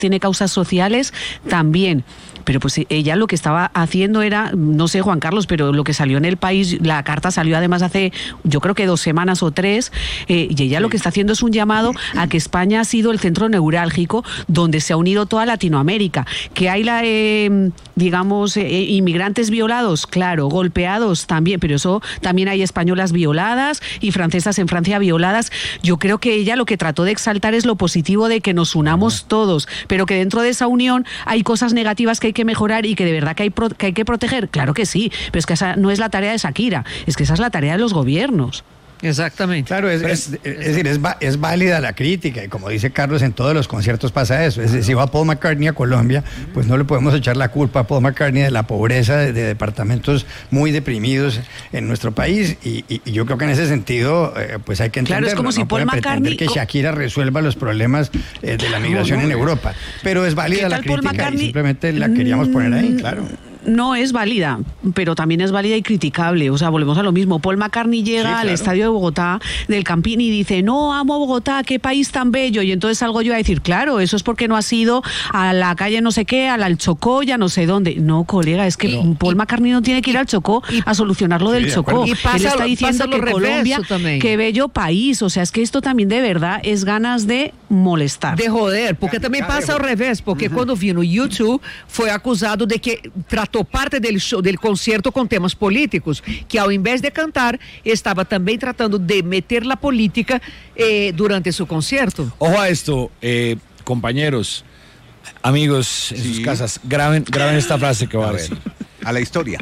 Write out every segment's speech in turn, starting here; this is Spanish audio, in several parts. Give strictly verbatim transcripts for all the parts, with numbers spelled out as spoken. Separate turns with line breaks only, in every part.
tiene causas sociales, también. Pero pues ella lo que estaba haciendo era, no sé, Juan Carlos, pero lo que salió en El País, la carta salió además hace, yo creo que dos semanas o tres, eh, y ella lo que está haciendo es un llamado a que España ha sido el centro neurálgico donde se ha unido toda Latinoamérica. Que hay, la, eh, digamos, eh, inmigrantes violados, claro, golpeados también, pero eso también hay españolas violadas y francesas en Francia violadas. Yo creo que ella lo que trató de exaltar es lo positivo de que nos unamos todos, pero que dentro de esa unión hay cosas negativas que hay que mejorar y que de verdad que hay, pro, que hay que proteger. Claro que sí, pero es que esa no es la tarea de Shakira, es que esa es la tarea de los gobiernos.
Exactamente.
Claro, es, es, es, es decir, es, es válida la crítica y como dice Carlos, en todos los conciertos pasa eso. Es decir, si va Paul McCartney a Colombia, pues no le podemos echar la culpa a Paul McCartney de la pobreza de, de departamentos muy deprimidos en nuestro país y, y, y yo creo que en ese sentido eh, pues hay que entenderlo.
Claro, es como si
no
Paul McCartney
que Shakira resuelva los problemas eh, de la migración no, no, en Europa, pero es válida la crítica y simplemente la queríamos poner ahí, claro.
No es válida, pero también es válida y criticable. O sea, volvemos a lo mismo. Paul McCartney llega sí, claro. al estadio de Bogotá, del Campín, y dice, no, amo Bogotá, qué país tan bello. Y entonces salgo yo a decir, claro, eso es porque no has ido a la calle no sé qué, al, al Chocó, ya no sé dónde. No, colega, es que no. Paul McCartney no tiene que ir al Chocó y, a solucionar lo del sí, Chocó.
Y pasa,
Él está diciendo que Colombia, qué bello país. O sea, es que esto también de verdad es ganas de molestar.
De joder, porque también pasa al revés, porque uh-huh. cuando vino YouTube fue acusado de que trató parte del show, del concierto con temas políticos, que ao invés de cantar, estaba también tratando de meter la política eh, durante su concierto.
Ojo a esto, eh, compañeros, amigos en sí. sus casas, graben, graben esta frase que voy a, a decir.
A la historia.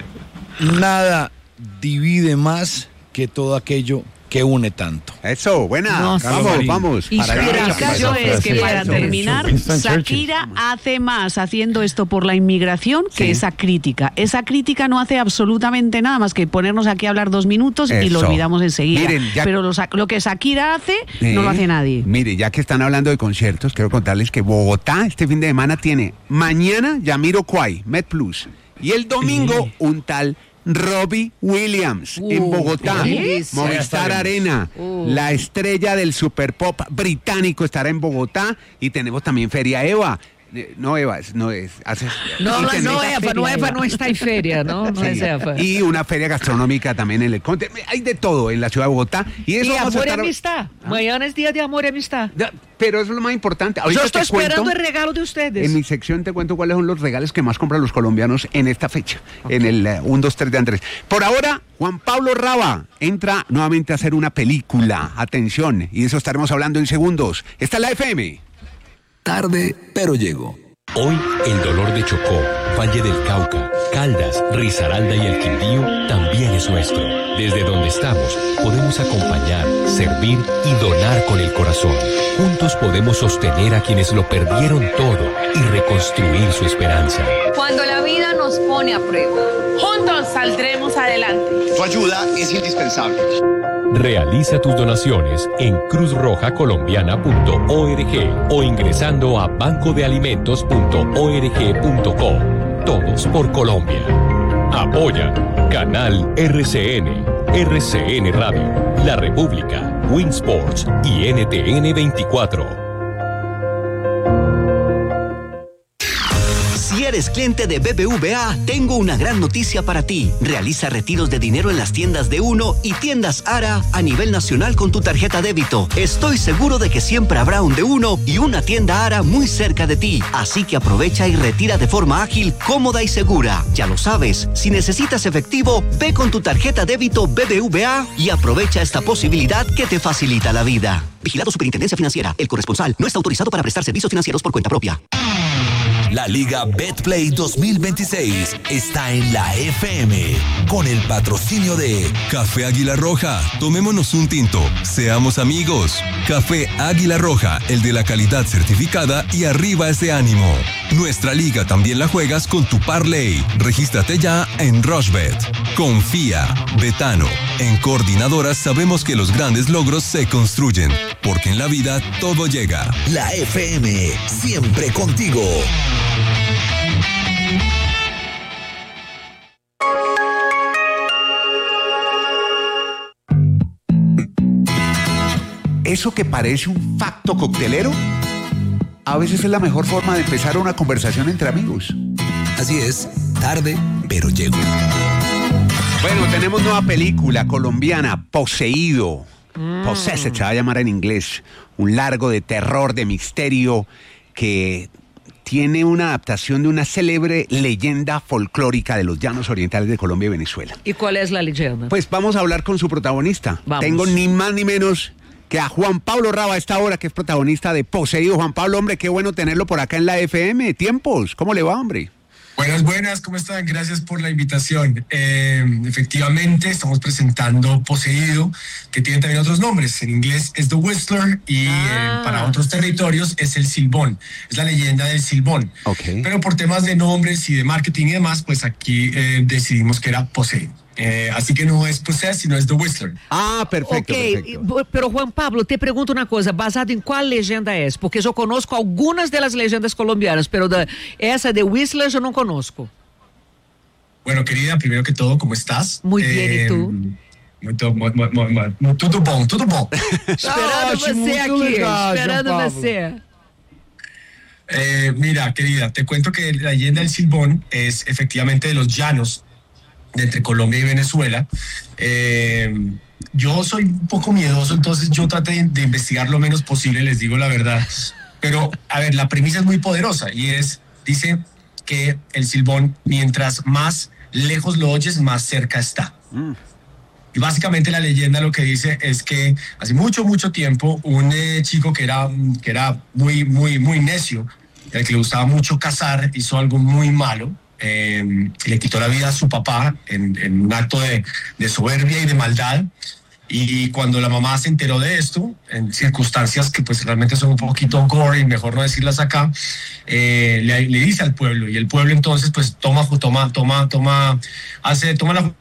Nada divide más que todo aquello que une tanto.
Eso, buena. No, vamos, sí. vamos.
El caso es que para terminar, Shakira hace más haciendo esto por la inmigración que sí. esa crítica. Esa crítica no hace absolutamente nada más que ponernos aquí a hablar dos minutos Eso. y lo olvidamos enseguida. Miren, ya... Pero lo, lo que Shakira hace, eh, no lo hace nadie.
Mire, ya que están hablando de conciertos, quiero contarles que Bogotá este fin de semana tiene mañana Jamiroquai, Met Plus, y el domingo sí. un tal Robbie Williams uh, en Bogotá, ¿qué? Movistar Arena, uh. la estrella del super pop británico estará en Bogotá y tenemos también Feria Eva. No, Eva, no es. Hace,
no, no, no, Eva, no, Eva no está en feria, ¿no? No sí. es Eva.
Y una feria gastronómica también en el Conte. Hay de todo en la ciudad de Bogotá. Y, eso
y
vamos
amor
a estar...
y amistad. ¿Ah? Mañana es día de amor y amistad.
Pero eso es lo más importante. Ahorita
Yo estoy esperando
cuento,
el regalo de ustedes.
En mi sección te cuento cuáles son los regalos que más compran los colombianos en esta fecha. Okay. En el uh, uno, dos, tres de Andrés. Por ahora, Juan Pablo Raba entra nuevamente a hacer una película. Atención, y de eso estaremos hablando en segundos. Esta es la F M.
Tarde, pero llego.
Hoy, el dolor de Chocó, Valle del Cauca, Caldas, Risaralda y el Quindío también es nuestro. Desde donde estamos, podemos acompañar, servir y donar con el corazón. Juntos podemos sostener a quienes lo perdieron todo y reconstruir su esperanza.
Cuando la vida nos pone a prueba, juntos saldremos adelante.
Tu ayuda es indispensable.
Realiza tus donaciones en cruz roja colombiana punto org o ingresando a banco de alimentos punto org punto co. Todos por Colombia. Apoya Canal R C N, R C N Radio, La República, Winsports y N T N veinticuatro.
Si eres cliente de B B V A, tengo una gran noticia para ti. Realiza retiros de dinero en las tiendas de Uno y tiendas Ara a nivel nacional con tu tarjeta débito. Estoy seguro de que siempre habrá un de Uno y una tienda Ara muy cerca de ti. Así que aprovecha y retira de forma ágil, cómoda y segura. Ya lo sabes, si necesitas efectivo, ve con tu tarjeta débito B B V A y aprovecha esta posibilidad que te facilita la vida. Vigilado Superintendencia Financiera. El corresponsal no está autorizado para prestar servicios financieros por cuenta propia.
La Liga Betplay dos mil veintiséis está en la F M con el patrocinio de Café Águila Roja. Tomémonos un tinto, seamos amigos. Café Águila Roja, el de la calidad certificada y arriba ese ánimo. Nuestra liga también la juegas con tu parlay. Regístrate ya en Rushbet. Confía, Betano. En Coordinadoras sabemos que los grandes logros se construyen, porque en la vida todo llega. La F M, siempre contigo.
¿Eso que parece un facto coctelero? a veces es la mejor forma de empezar una conversación entre amigos.
Así es, tarde, pero llego.
Bueno, tenemos nueva película colombiana, Poseído. Mm. Possessed se va a llamar en inglés. Un largo de terror, de misterio, que tiene una adaptación de una célebre leyenda folclórica de los llanos orientales de Colombia y Venezuela.
¿Y cuál es la leyenda?
Pues vamos a hablar con su protagonista.
Vamos.
Tengo ni más ni menos que a Juan Pablo Raba a esta hora, que es protagonista de Poseído. Juan Pablo, hombre, qué bueno tenerlo por acá en la F M. Tiempos, ¿cómo le va, hombre?
Buenas, buenas, ¿cómo están? Gracias por la invitación. Eh, efectivamente, estamos presentando Poseído, que tiene también otros nombres. En inglés es The Whistler y ah. eh, para otros territorios es el Silbón. Es la leyenda del Silbón.
Okay.
Pero por temas de nombres y de marketing y demás, pues aquí eh, decidimos que era Poseído. Eh, así que no es Possessed, sino es The Whistler.
Ah, perfecto,
Ok,
perfecto.
Pero Juan Pablo, te pregunto una cosa, ¿basado en cuál leyenda es? Porque yo conozco algunas de las leyendas colombianas, pero de, esa de Whistler yo no conozco.
Bueno, querida, primero que todo, ¿cómo estás?
Muy bien,
eh,
¿y tú?
Muito, muito, muito, muito, tudo bom, tudo bom.
Esperando você aqui, esperando você.
Eh, mira, querida, te cuento que la leyenda del Silbón es efectivamente de los llanos de entre Colombia y Venezuela. Eh, yo soy un poco miedoso, entonces yo traté de, de investigar lo menos posible, les digo la verdad. Pero, a ver, la premisa es muy poderosa y es, dice que el Silbón, mientras más lejos lo oyes, más cerca está. Mm. Y básicamente la leyenda lo que dice es que hace mucho, mucho tiempo un eh, chico que era, que era muy, muy, muy necio, el que le gustaba mucho cazar, hizo algo muy malo. Eh, le quitó la vida a su papá en, en un acto de, de soberbia y de maldad. Y cuando la mamá se enteró de esto, en circunstancias que pues realmente son un poquito gore y mejor no decirlas acá, eh, le, le dice al pueblo, y el pueblo entonces pues toma, toma, toma, toma, hace, toma la...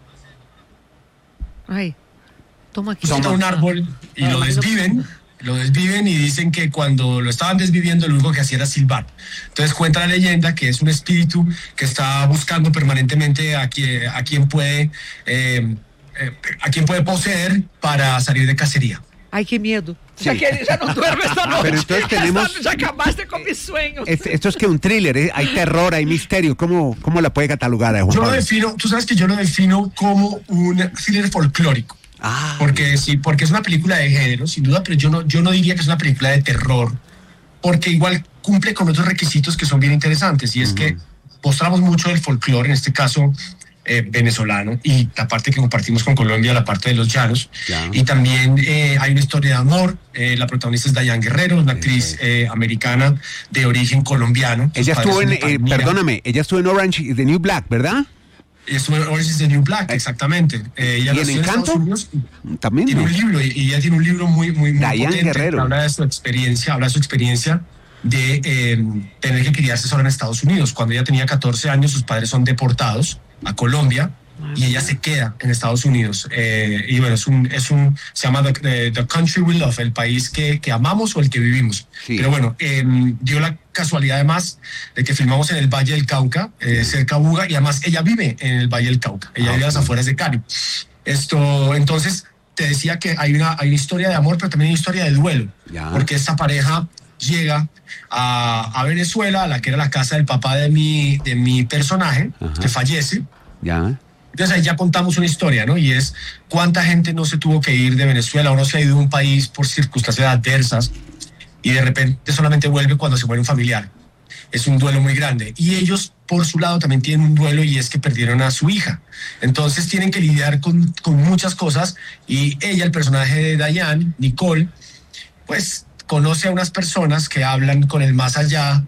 Ay, toma aquí.
Toma un árbol y lo desviven. Lo desviven y dicen que cuando lo estaban desviviendo lo único que hacía era silbar. Entonces cuenta la leyenda que es un espíritu que está buscando permanentemente a quien, a quien puede eh, eh, a quien puede poseer para salir de cacería.
Ay, qué miedo. Sí. Ya, que, ya no duermo esta noche.
Pero entonces tenemos...
Ya acabaste con mis sueños.
Es, esto es que un thriller, ¿eh? Hay terror, hay misterio. ¿Cómo, cómo la puede catalogar a Juan
Yo
Pablo?
lo defino, tú sabes que yo lo defino como un thriller folclórico.
Ah,
porque sí, porque es una película de género, sin duda, pero yo no, yo no diría que es una película de terror, porque igual cumple con otros requisitos que son bien interesantes, y es uh-huh. que mostramos mucho del folclore, en este caso eh, venezolano, y la parte que compartimos con Colombia, la parte de los llanos, yeah. y también eh, hay una historia de amor. Eh, la protagonista es Dayan Guerrero, una actriz eh, americana de origen colombiano.
Ella estuvo en, eh, perdóname, ella estuvo en Orange is the New Black, ¿verdad?
Estuvo en Orange is the New Black, exactamente. Eh, ella
¿Y en Encanto?
Unidos,
también.
Tiene
no.
un libro, y ella tiene un libro muy, muy, muy
Dayan
potente,
Guerrero.
que habla de su experiencia, habla de su experiencia de eh, tener que criarse sola en Estados Unidos. Cuando ella tenía catorce años, sus padres son deportados a Colombia y ella se queda en Estados Unidos. Eh, y bueno, es un, es un, se llama the, the Country We Love, el país que, que amamos o el que vivimos. Sí. Pero bueno, eh, dio la casualidad además de que filmamos en el Valle del Cauca, eh, cerca de Buga, y además ella vive en el Valle del Cauca. Ella ah, vive a las afueras de Cali. Esto, entonces, te decía que hay una, hay una historia de amor, pero también hay una historia de duelo. Ya. Porque esta pareja llega a, a Venezuela, a la que era la casa del papá de mi, de mi personaje, ajá, que fallece.
Ya.
Entonces ahí ya contamos una historia, ¿no? Y es cuánta gente no se tuvo que ir de Venezuela o no se ha ido de un país por circunstancias adversas y de repente solamente vuelve cuando se muere un familiar. Es un duelo muy grande. Y ellos, por su lado, también tienen un duelo, y es que perdieron a su hija. Entonces tienen que lidiar con, con muchas cosas, y ella, el personaje de Dayan, Nicole, pues conoce a unas personas que hablan con el más allá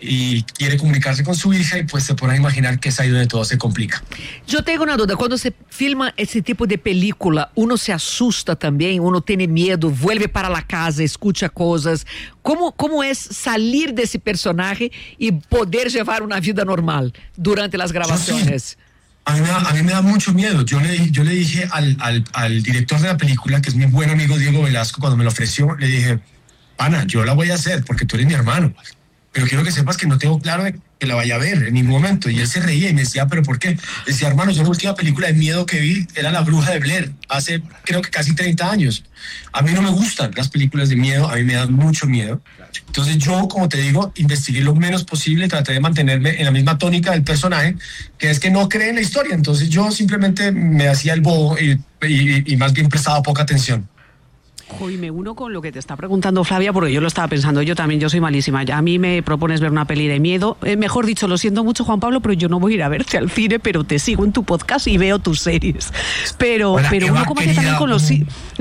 y quiere comunicarse con su hija, y pues se pone a imaginar que es ahí donde todo se complica.
Yo tengo una duda, cuando se filma ese tipo de película, uno se asusta también, uno tiene miedo, vuelve para la casa, escucha cosas. ¿Cómo, cómo es salir de ese personaje y poder llevar una vida normal durante las grabaciones?
Sí. A mí, me da, a mí me da mucho miedo. Yo le, yo le dije al, al, al director de la película, que es mi buen amigo Diego Velasco, cuando me lo ofreció, le dije, pana, yo la voy a hacer porque tú eres mi hermano. pero quiero que sepas que no tengo claro de que la vaya a ver en ningún momento. Y él se reía y me decía, ¿pero por qué? Decía, hermano, yo la última película de miedo que vi era La Bruja de Blair, hace creo que casi treinta años. A mí no me gustan las películas de miedo, a mí me dan mucho miedo. Entonces yo, como te digo, investigué lo menos posible, traté de mantenerme en la misma tónica del personaje, que es que no cree en la historia. Entonces yo simplemente me hacía el bobo y, y, y más bien prestaba poca atención.
Y me uno con lo que te está preguntando Flavia, porque yo lo estaba pensando, yo también, yo soy malísima. A mí me propones ver una peli de miedo, eh, mejor dicho, lo siento mucho, Juan Pablo, pero yo no voy a ir a verte al cine, pero te sigo en tu podcast y veo tus series. Pero,
Hola,
pero
Eva,
uno como que también con los...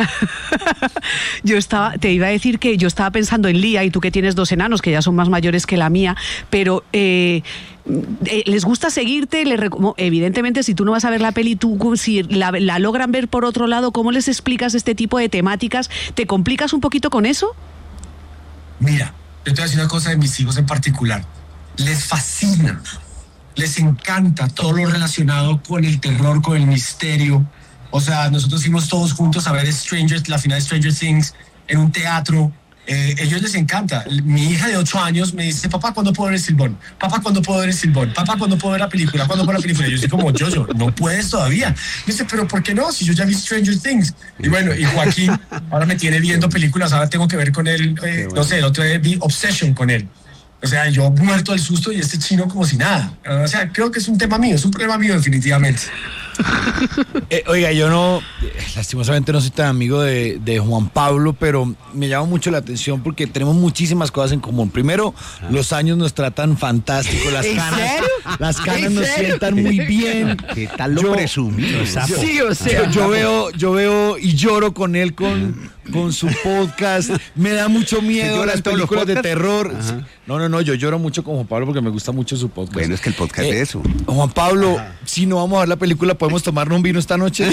yo estaba, te iba a decir que yo estaba pensando en Lía, y tú que tienes dos enanos, que ya son más mayores que la mía, pero... Eh, les gusta seguirte, les rec- evidentemente si tú no vas a ver la peli, tú si la, la logran ver por otro lado, ¿cómo les explicas este tipo de temáticas? ¿Te complicas un poquito con eso?
Mira, yo te voy a decir una cosa de mis hijos en particular. Les fascina, les encanta todo lo relacionado con el terror, con el misterio. O sea, nosotros fuimos todos juntos a ver Stranger, la final de Stranger Things en un teatro. Eh, ellos les encanta. Mi hija de ocho años me dice, papá, ¿cuándo puedo ver el Silbón? Papá, ¿cuándo puedo ver el Silbón? Papá, ¿cuándo puedo ver la película? ¿Cuándo puedo ver la película? Y yo estoy como, yo, yo, no puedes todavía. Me dice, pero ¿por qué no? Si yo ya vi Stranger Things. Y bueno, y Joaquín ahora me tiene viendo películas, ahora tengo que ver con él, eh, bueno. no sé, el otro día vi Obsession con él. O sea, yo muerto del susto y este chino como si nada. O sea, creo que es un tema mío, es un problema mío definitivamente.
Eh, oiga, yo no, lastimosamente no soy tan amigo de, de Juan Pablo, pero me llama mucho la atención porque tenemos muchísimas cosas en común. Primero, los años nos tratan fantástico, las canas, las canas nos sientan muy bien.
¿Qué tal lo
yo,
presumido?
Yo,
sí, o sea,
yo, yo veo, yo veo y lloro con él con, con su podcast. Me da mucho miedo las películas de terror. Ajá. No, no, no, yo lloro mucho con Juan Pablo porque me gusta mucho su podcast.
Bueno, es que el podcast eh, es eso.
Juan Pablo, ajá. Si no vamos a ver la película, ¿podemos tomarnos un vino esta noche?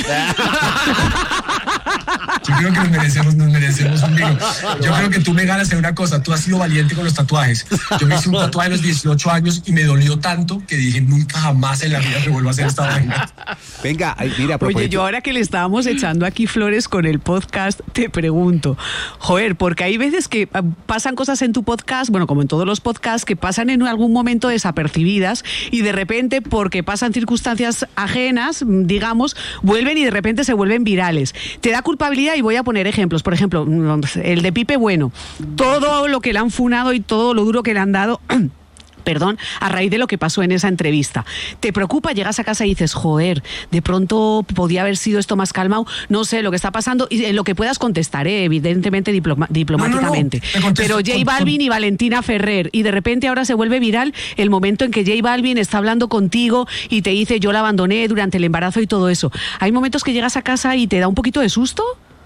Yo creo que nos merecemos, nos merecemos un vino. Yo creo que tú me ganas en una cosa, tú has sido valiente con los tatuajes. Yo me hice un tatuaje a los dieciocho años y me dolió tanto que dije, nunca jamás en la vida me vuelvo a hacer esta vaina.
Venga, ay, mira,
oye, yo ahora que le estábamos echando aquí flores con el podcast, te pregunto, joder, porque hay veces que pasan cosas en tu podcast, bueno, como en todos los podcasts, que pasan en algún momento desapercibidas y de repente, porque pasan circunstancias ajenas, digamos, vuelven y de repente se vuelven virales. Te da culpabilidad y voy a poner ejemplos. Por ejemplo, el de Pipe Bueno. Todo lo que le han funado y todo lo duro que le han dado... perdón, a raíz de lo que pasó en esa entrevista. ¿Te preocupa? Llegas a casa y dices, joder, de pronto podía haber sido esto más calmado, no sé lo que está pasando, y en lo que puedas contestar, ¿eh? Evidentemente diploma, diplomáticamente. No, no, no. Pero J Balvin y Valentina Ferrer, y de repente ahora se vuelve viral el momento en que J Balvin está hablando contigo y te dice, yo la abandoné durante el embarazo y todo eso. ¿Hay momentos que llegas a casa y te da un poquito de susto?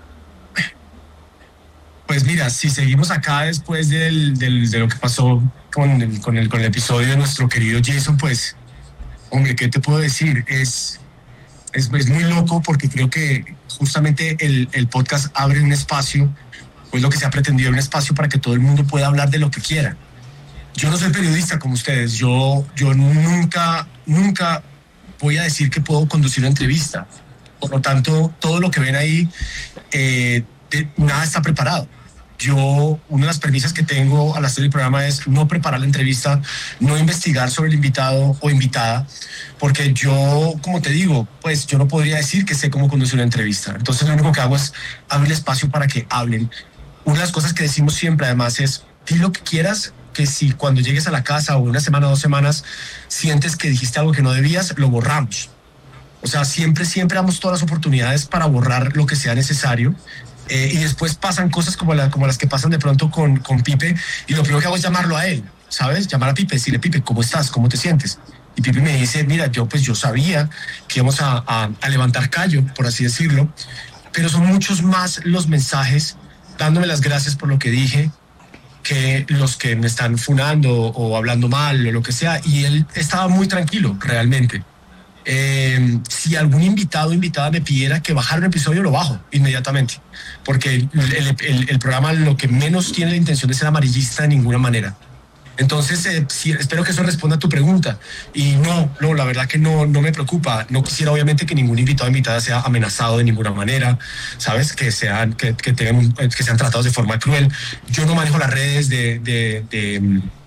Pues mira, si seguimos acá después del, del, de lo que pasó con el, con, el, con el episodio de nuestro querido Jason, pues, hombre, ¿qué te puedo decir? Es, es, es muy loco porque creo que justamente el, el podcast abre un espacio, pues lo que se ha pretendido, un espacio para que todo el mundo pueda hablar de lo que quiera. Yo no soy periodista como ustedes, yo, yo nunca, nunca voy a decir que puedo conducir una entrevista. Por lo tanto, todo lo que ven ahí, eh, de, nada está preparado. Yo, una de las premisas que tengo al hacer el programa es no preparar la entrevista, no investigar sobre el invitado o invitada, porque yo, como te digo, pues yo no podría decir que sé cómo conducir una entrevista. Entonces lo único que hago es abrir espacio para que hablen. Una de las cosas que decimos siempre además es, di lo que quieras, que si cuando llegues a la casa o una semana o dos semanas sientes que dijiste algo que no debías, lo borramos. O sea, siempre, siempre damos todas las oportunidades para borrar lo que sea necesario. Eh, y después pasan cosas como, la, como las que pasan de pronto con, con Pipe, y lo primero que hago es llamarlo a él, ¿sabes? Llamar a Pipe, decirle, Pipe, ¿cómo estás? ¿Cómo te sientes? Y Pipe me dice, mira, yo pues yo sabía que íbamos a, a, a levantar callo, por así decirlo, pero son muchos más los mensajes dándome las gracias por lo que dije que los que me están funando o hablando mal o lo que sea, y él estaba muy tranquilo, realmente. Eh, si algún invitado o invitada me pidiera que bajara un episodio, lo bajo inmediatamente, porque el, el, el, el programa lo que menos tiene la intención de ser amarillista de ninguna manera. Entonces, eh, sí, espero que eso responda a tu pregunta. Y no, no, la verdad que no, no me preocupa. No quisiera, obviamente, que ningún invitado o invitada sea amenazado de ninguna manera, ¿sabes? Que sean, que, que, tengan, que sean tratados de forma cruel. Yo no manejo las redes de, de, de,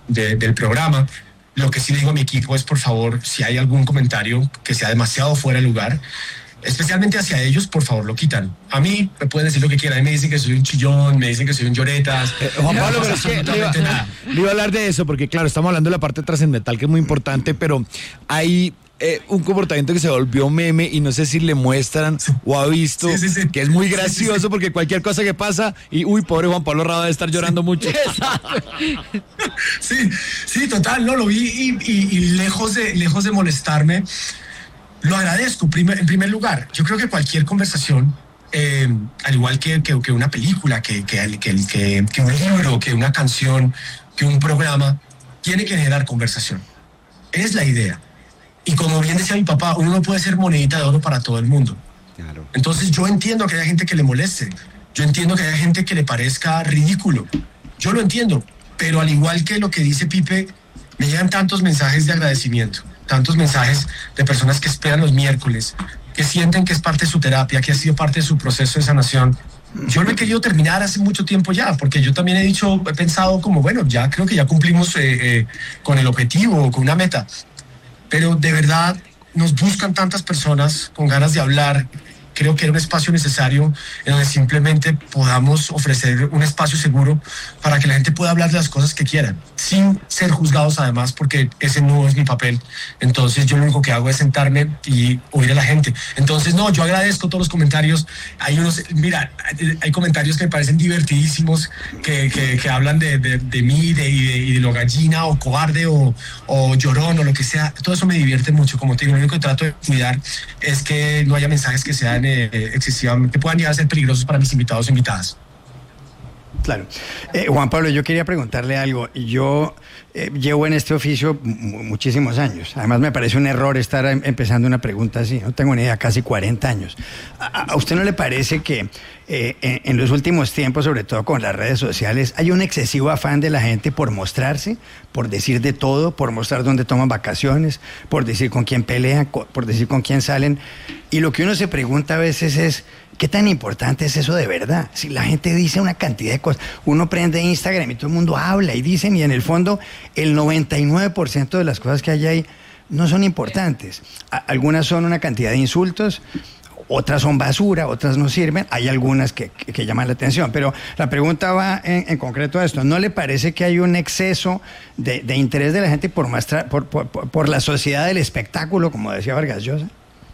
de, del programa. Lo que sí le digo a mi equipo es, por favor, si hay algún comentario que sea demasiado fuera de lugar, especialmente hacia ellos, por favor, lo quitan. A mí me pueden decir lo que quieran. A mí me dicen que soy un chillón, me dicen que soy un lloretas.
Eh, Juan Pablo, pero es que le iba, le iba a hablar de eso, porque claro, estamos hablando de la parte trascendental, que es muy importante, pero hay eh, un comportamiento que se volvió meme y no sé si le muestran o ha visto, sí, sí, sí. que es muy gracioso, sí, sí, sí. porque cualquier cosa que pasa y, uy, pobre Juan Pablo Rada debe estar llorando sí. mucho.
sí, sí, total, no, lo vi y, y, y lejos, de, lejos de molestarme, lo agradezco. Primer, en primer lugar, yo creo que cualquier conversación, eh, al igual que, que, que una película, que, que, que, que, que un libro, que una canción, que un programa, tiene que generar conversación. Es la idea. Y como bien decía mi papá, uno no puede ser monedita de oro para todo el mundo. Claro. Entonces yo entiendo que haya gente que le moleste, yo entiendo que haya gente que le parezca ridículo, yo lo entiendo, pero al igual que lo que dice Pipe, me llegan tantos mensajes de agradecimiento, tantos mensajes de personas que esperan los miércoles, que sienten que es parte de su terapia, que ha sido parte de su proceso de sanación. Yo lo he querido terminar hace mucho tiempo ya, porque yo también he dicho, he pensado como, bueno, ya creo que ya cumplimos eh, eh, con el objetivo, con una meta. Pero de verdad nos buscan tantas personas con ganas de hablar. Creo que era un espacio necesario en donde simplemente podamos ofrecer un espacio seguro para que la gente pueda hablar de las cosas que quieran, sin ser juzgados además, porque ese no es mi papel. Entonces yo lo único que hago es sentarme y oír a la gente. Entonces no, yo agradezco todos los comentarios. Hay unos, mira, hay comentarios que me parecen divertidísimos, que, que, que hablan de, de, de mí de, y, de, y de lo gallina o cobarde o, o llorón o lo que sea. Todo eso me divierte mucho. Como te digo, lo único que trato de cuidar es que no haya mensajes que sean Eh, excesivamente, que puedan llegar a ser peligrosos para mis invitados o invitadas.
Claro. Eh, Juan Pablo, yo quería preguntarle algo. Yo eh, llevo en este oficio m- muchísimos años. Además, me parece un error estar em- empezando una pregunta así. No tengo ni idea, casi cuarenta años. ¿A, a usted no le parece que eh, en, en los últimos tiempos, sobre todo con las redes sociales, hay un excesivo afán de la gente por mostrarse, por decir de todo, por mostrar dónde toman vacaciones, por decir con quién pelean, co- por decir con quién salen? Y lo que uno se pregunta a veces es, ¿qué tan importante es eso de verdad? Si la gente dice una cantidad de cosas, uno prende Instagram y todo el mundo habla y dicen, y en el fondo el noventa y nueve por ciento de las cosas que hay ahí no son importantes. A- algunas son una cantidad de insultos, otras son basura, otras no sirven, hay algunas que, que, que llaman la atención, pero la pregunta va en, en concreto a esto. ¿No le parece que hay un exceso de, de interés de la gente por, mostrar, por, por, por, por la sociedad del espectáculo, como decía Vargas Llosa?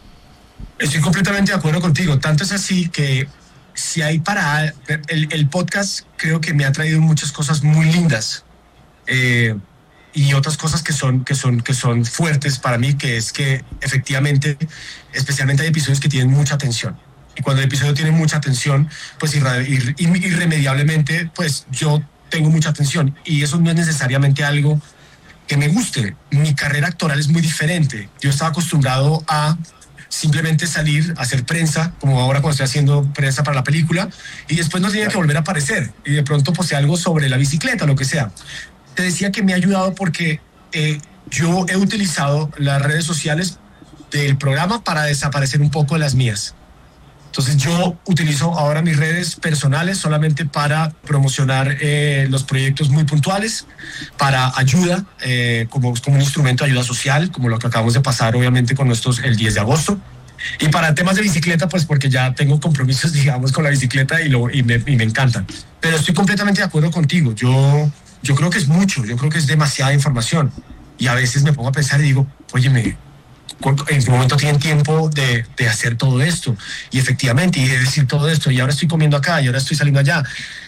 Estoy completamente de acuerdo contigo. Tanto es así que si hay para... El, el podcast creo que me ha traído muchas cosas muy lindas eh, y otras cosas que son, que, son, que son fuertes para mí, que es que efectivamente, especialmente hay episodios que tienen mucha atención. Y cuando el episodio tiene mucha atención, pues irra, ir, irremediablemente, pues yo tengo mucha atención. Y eso no es necesariamente algo que me guste. Mi carrera actoral es muy diferente. Yo estaba acostumbrado a simplemente salir a hacer prensa, como ahora cuando estoy haciendo prensa para la película, y después no tenía que volver a aparecer, y de pronto posee algo sobre la bicicleta, lo que sea. Te decía que me ha ayudado porque eh, yo he utilizado las redes sociales del programa para desaparecer un poco de las mías. Entonces yo utilizo ahora mis redes personales solamente para promocionar eh, los proyectos muy puntuales, para ayuda, eh, como, como un instrumento de ayuda social, como lo que acabamos de pasar obviamente con nuestros el diez de agosto. Y para temas de bicicleta, pues porque ya tengo compromisos, digamos, con la bicicleta y, lo, y, me, y me encantan. Pero estoy completamente de acuerdo contigo. Yo, yo creo que es mucho, yo creo que es demasiada información. Y a veces me pongo a pensar y digo, óyeme, en qué momento tienen tiempo de, de hacer todo esto y efectivamente y de decir todo esto y ahora estoy comiendo acá y ahora estoy saliendo allá.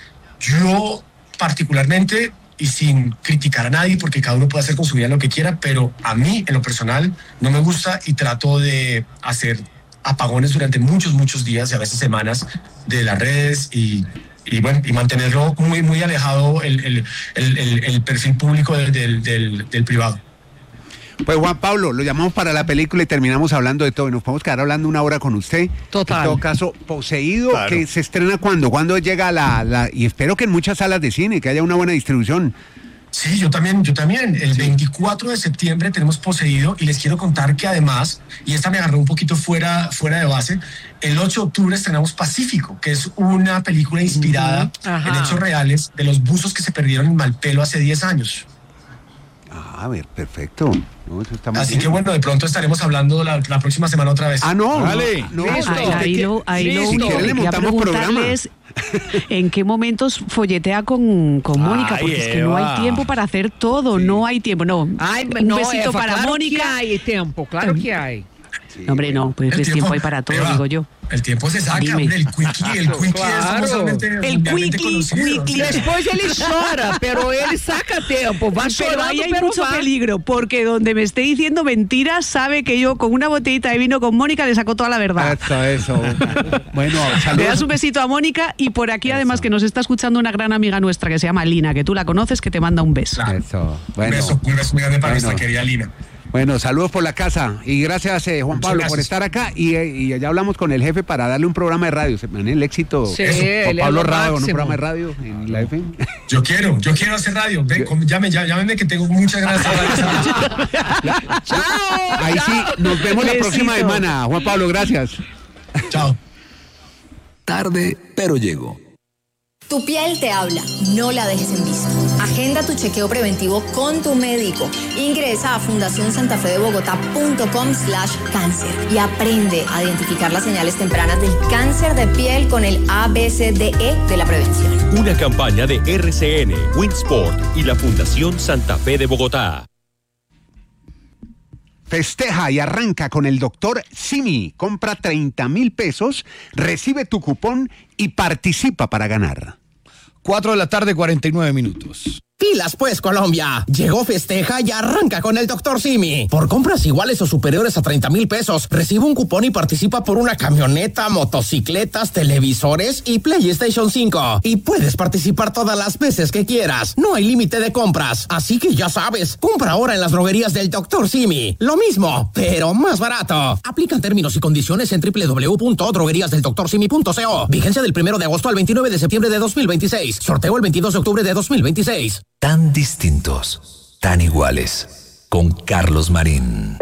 Yo particularmente, y sin criticar a nadie porque cada uno puede hacer con su vida lo que quiera, pero a mí en lo personal no me gusta y trato de hacer apagones durante muchos muchos días y a veces semanas de las redes y y bueno, y mantenerlo muy muy alejado el, el, el, el, el perfil público del, del, del, del privado.
Pues Juan Pablo, lo llamamos para la película y terminamos hablando de todo. Y nos podemos quedar hablando una hora con usted.
Total.
En todo caso, Poseído,
Claro.
que se estrena cuándo, cuándo llega la, la... Y espero que en muchas salas de cine, que haya una buena distribución.
Sí, yo también, yo también. El veinticuatro de septiembre tenemos Poseído y les quiero contar que además, y esta me agarró un poquito fuera, fuera de base, el ocho de octubre estrenamos Pacífico, que es una película inspirada
Ajá.
en hechos reales de los buzos que se perdieron en Malpelo hace diez años.
A ver, perfecto. No, eso está muy
Así
bien.
que bueno, de pronto estaremos hablando la, la próxima semana otra vez.
Ah, no.
Vale.
No,
Listo.
no,
Ahí,
usted
ahí
que-
lo, ahí lo
si
único
quiere
que
le
quería
montamos programa.
preguntarle es en qué momentos folletea con, con Mónica,
Ay,
porque es que no
Eva.
hay tiempo para hacer todo, no hay tiempo, no.
Ay,
Un
no,
besito
Eva,
para
claro
Mónica.
que hay tiempo, claro que hay.
Hombre, no, pues
El
es
tiempo-
tiempo hay para todo,
Eva,
digo yo.
El tiempo se saca,
Dime.
hombre, el quickie, el quickie
Claro.
es mundialmente,
El
mundialmente
quickie,
conocido.
quickie.
Después ele chora, pero ele saca tempo, va
Pero
chorando,
ahí hay
pero
mucho
va.
peligro, porque donde me esté diciendo mentiras, sabe que yo con una botellita de vino con Mónica le saco toda la verdad.
Eso, eso. Bueno,
Le das
saludos.
un besito a Mónica y por aquí además que nos está escuchando una gran amiga nuestra que se llama Lina, que tú la conoces, que te manda un beso.
Claro.
Eso.
Un
Bueno,
beso, un beso muy grande para
Bueno.
nuestra querida Lina.
bueno, saludos por la casa y gracias eh, Juan
Muchas
Pablo por
gracias.
estar acá y, eh, y ya hablamos con el jefe para darle un programa de radio. Se me el éxito.
Sí,
Eso, Juan
él es
Pablo
lo
Radio, un
máximo.
programa de radio en la F M.
Yo quiero, yo quiero hacer radio. Ven, com- llame, ya- llámeme que tengo muchas ganas de hacer radio.
Ahí sí, nos vemos la
Besito.
próxima semana. Juan Pablo, gracias.
Chao.
Tarde, pero llego.
Tu piel te habla, no la dejes en visto. Agenda tu chequeo preventivo con tu médico. Ingresa a fundación santa fe de bogotá punto com slash cáncer y aprende a identificar las señales tempranas del cáncer de piel con el A B C D E de la prevención.
Una campaña de R C N, Winsport y la Fundación Santa Fe de Bogotá.
Festeja y arranca con el doctor Simi. Compra treinta mil pesos, recibe tu cupón y participa para ganar.
cuatro de la tarde, cuarenta y nueve minutos.
Pilas pues, Colombia. Llegó Festeja y arranca con el doctor Simi. Por compras iguales o superiores a treinta mil pesos, recibe un cupón y participa por una camioneta, motocicletas, televisores y PlayStation cinco. Y puedes participar todas las veces que quieras. No hay límite de compras. Así que ya sabes, compra ahora en las droguerías del doctor Simi. Lo mismo, pero más barato. Aplican términos y condiciones en doble u doble u doble u punto droguerías del doctor simi punto co. Vigencia del primero de agosto al veintinueve de septiembre de dos mil veintiséis. Sorteo el veintidós de octubre de dos mil veintiséis.
Tan distintos, tan iguales. Con Carlos Marín.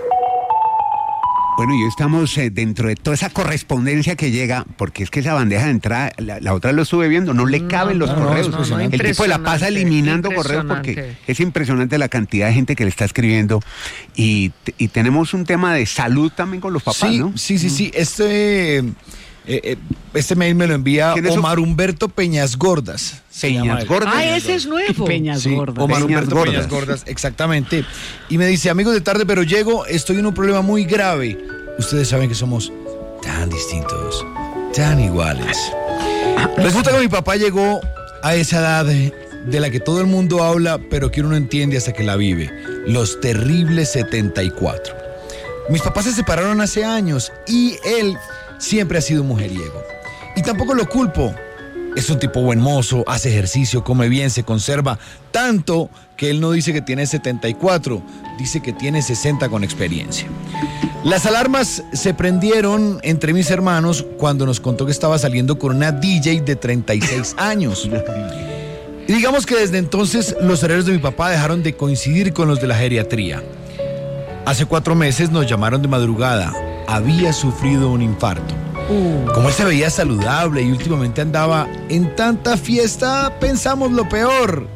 Bueno, y estamos eh, dentro de toda esa correspondencia que llega, porque es que esa bandeja de entrada, la, la otra lo estuve viendo, no le caben los
no, no,
correos.
no, no,
el tipo la pasa
impresionante,
eliminando correos porque
impresionante.
es impresionante la cantidad de gente que le está escribiendo. Y, y tenemos un tema de salud también con los papás,
Sí,
¿no?
sí, sí, sí. Este, eh, eh, este mail me lo envía
¿Quién es
Omar Humberto Peñas Gordas. se llama
Peñas
él.
Gordas.
Ah, ese es nuevo.
Peñas
Sí,
gordas.
Omar
Peñas
Humberto
Gordas.
Peñas Gordas, exactamente. Y me dice, amigos de tarde, pero llego, estoy en un problema muy grave. Ustedes saben que somos tan distintos, tan iguales. Resulta que mi papá llegó a esa edad de, de la que todo el mundo habla, pero que uno no entiende hasta que la vive. Los terribles setenta y cuatro. Mis papás se separaron hace años y él siempre ha sido mujeriego. Y tampoco lo culpo. Es un tipo buen mozo, hace ejercicio, come bien, se conserva. Tanto que él no dice que tiene setenta y cuatro, dice que tiene sesenta con experiencia. Las alarmas se prendieron entre mis hermanos cuando nos contó que estaba saliendo con una D J de treinta y seis años. Y digamos que desde entonces los horarios de mi papá dejaron de coincidir con los de la geriatría. Hace cuatro meses nos llamaron de madrugada. Había sufrido un infarto. Como él se veía saludable y últimamente andaba en tanta fiesta, pensamos lo peor.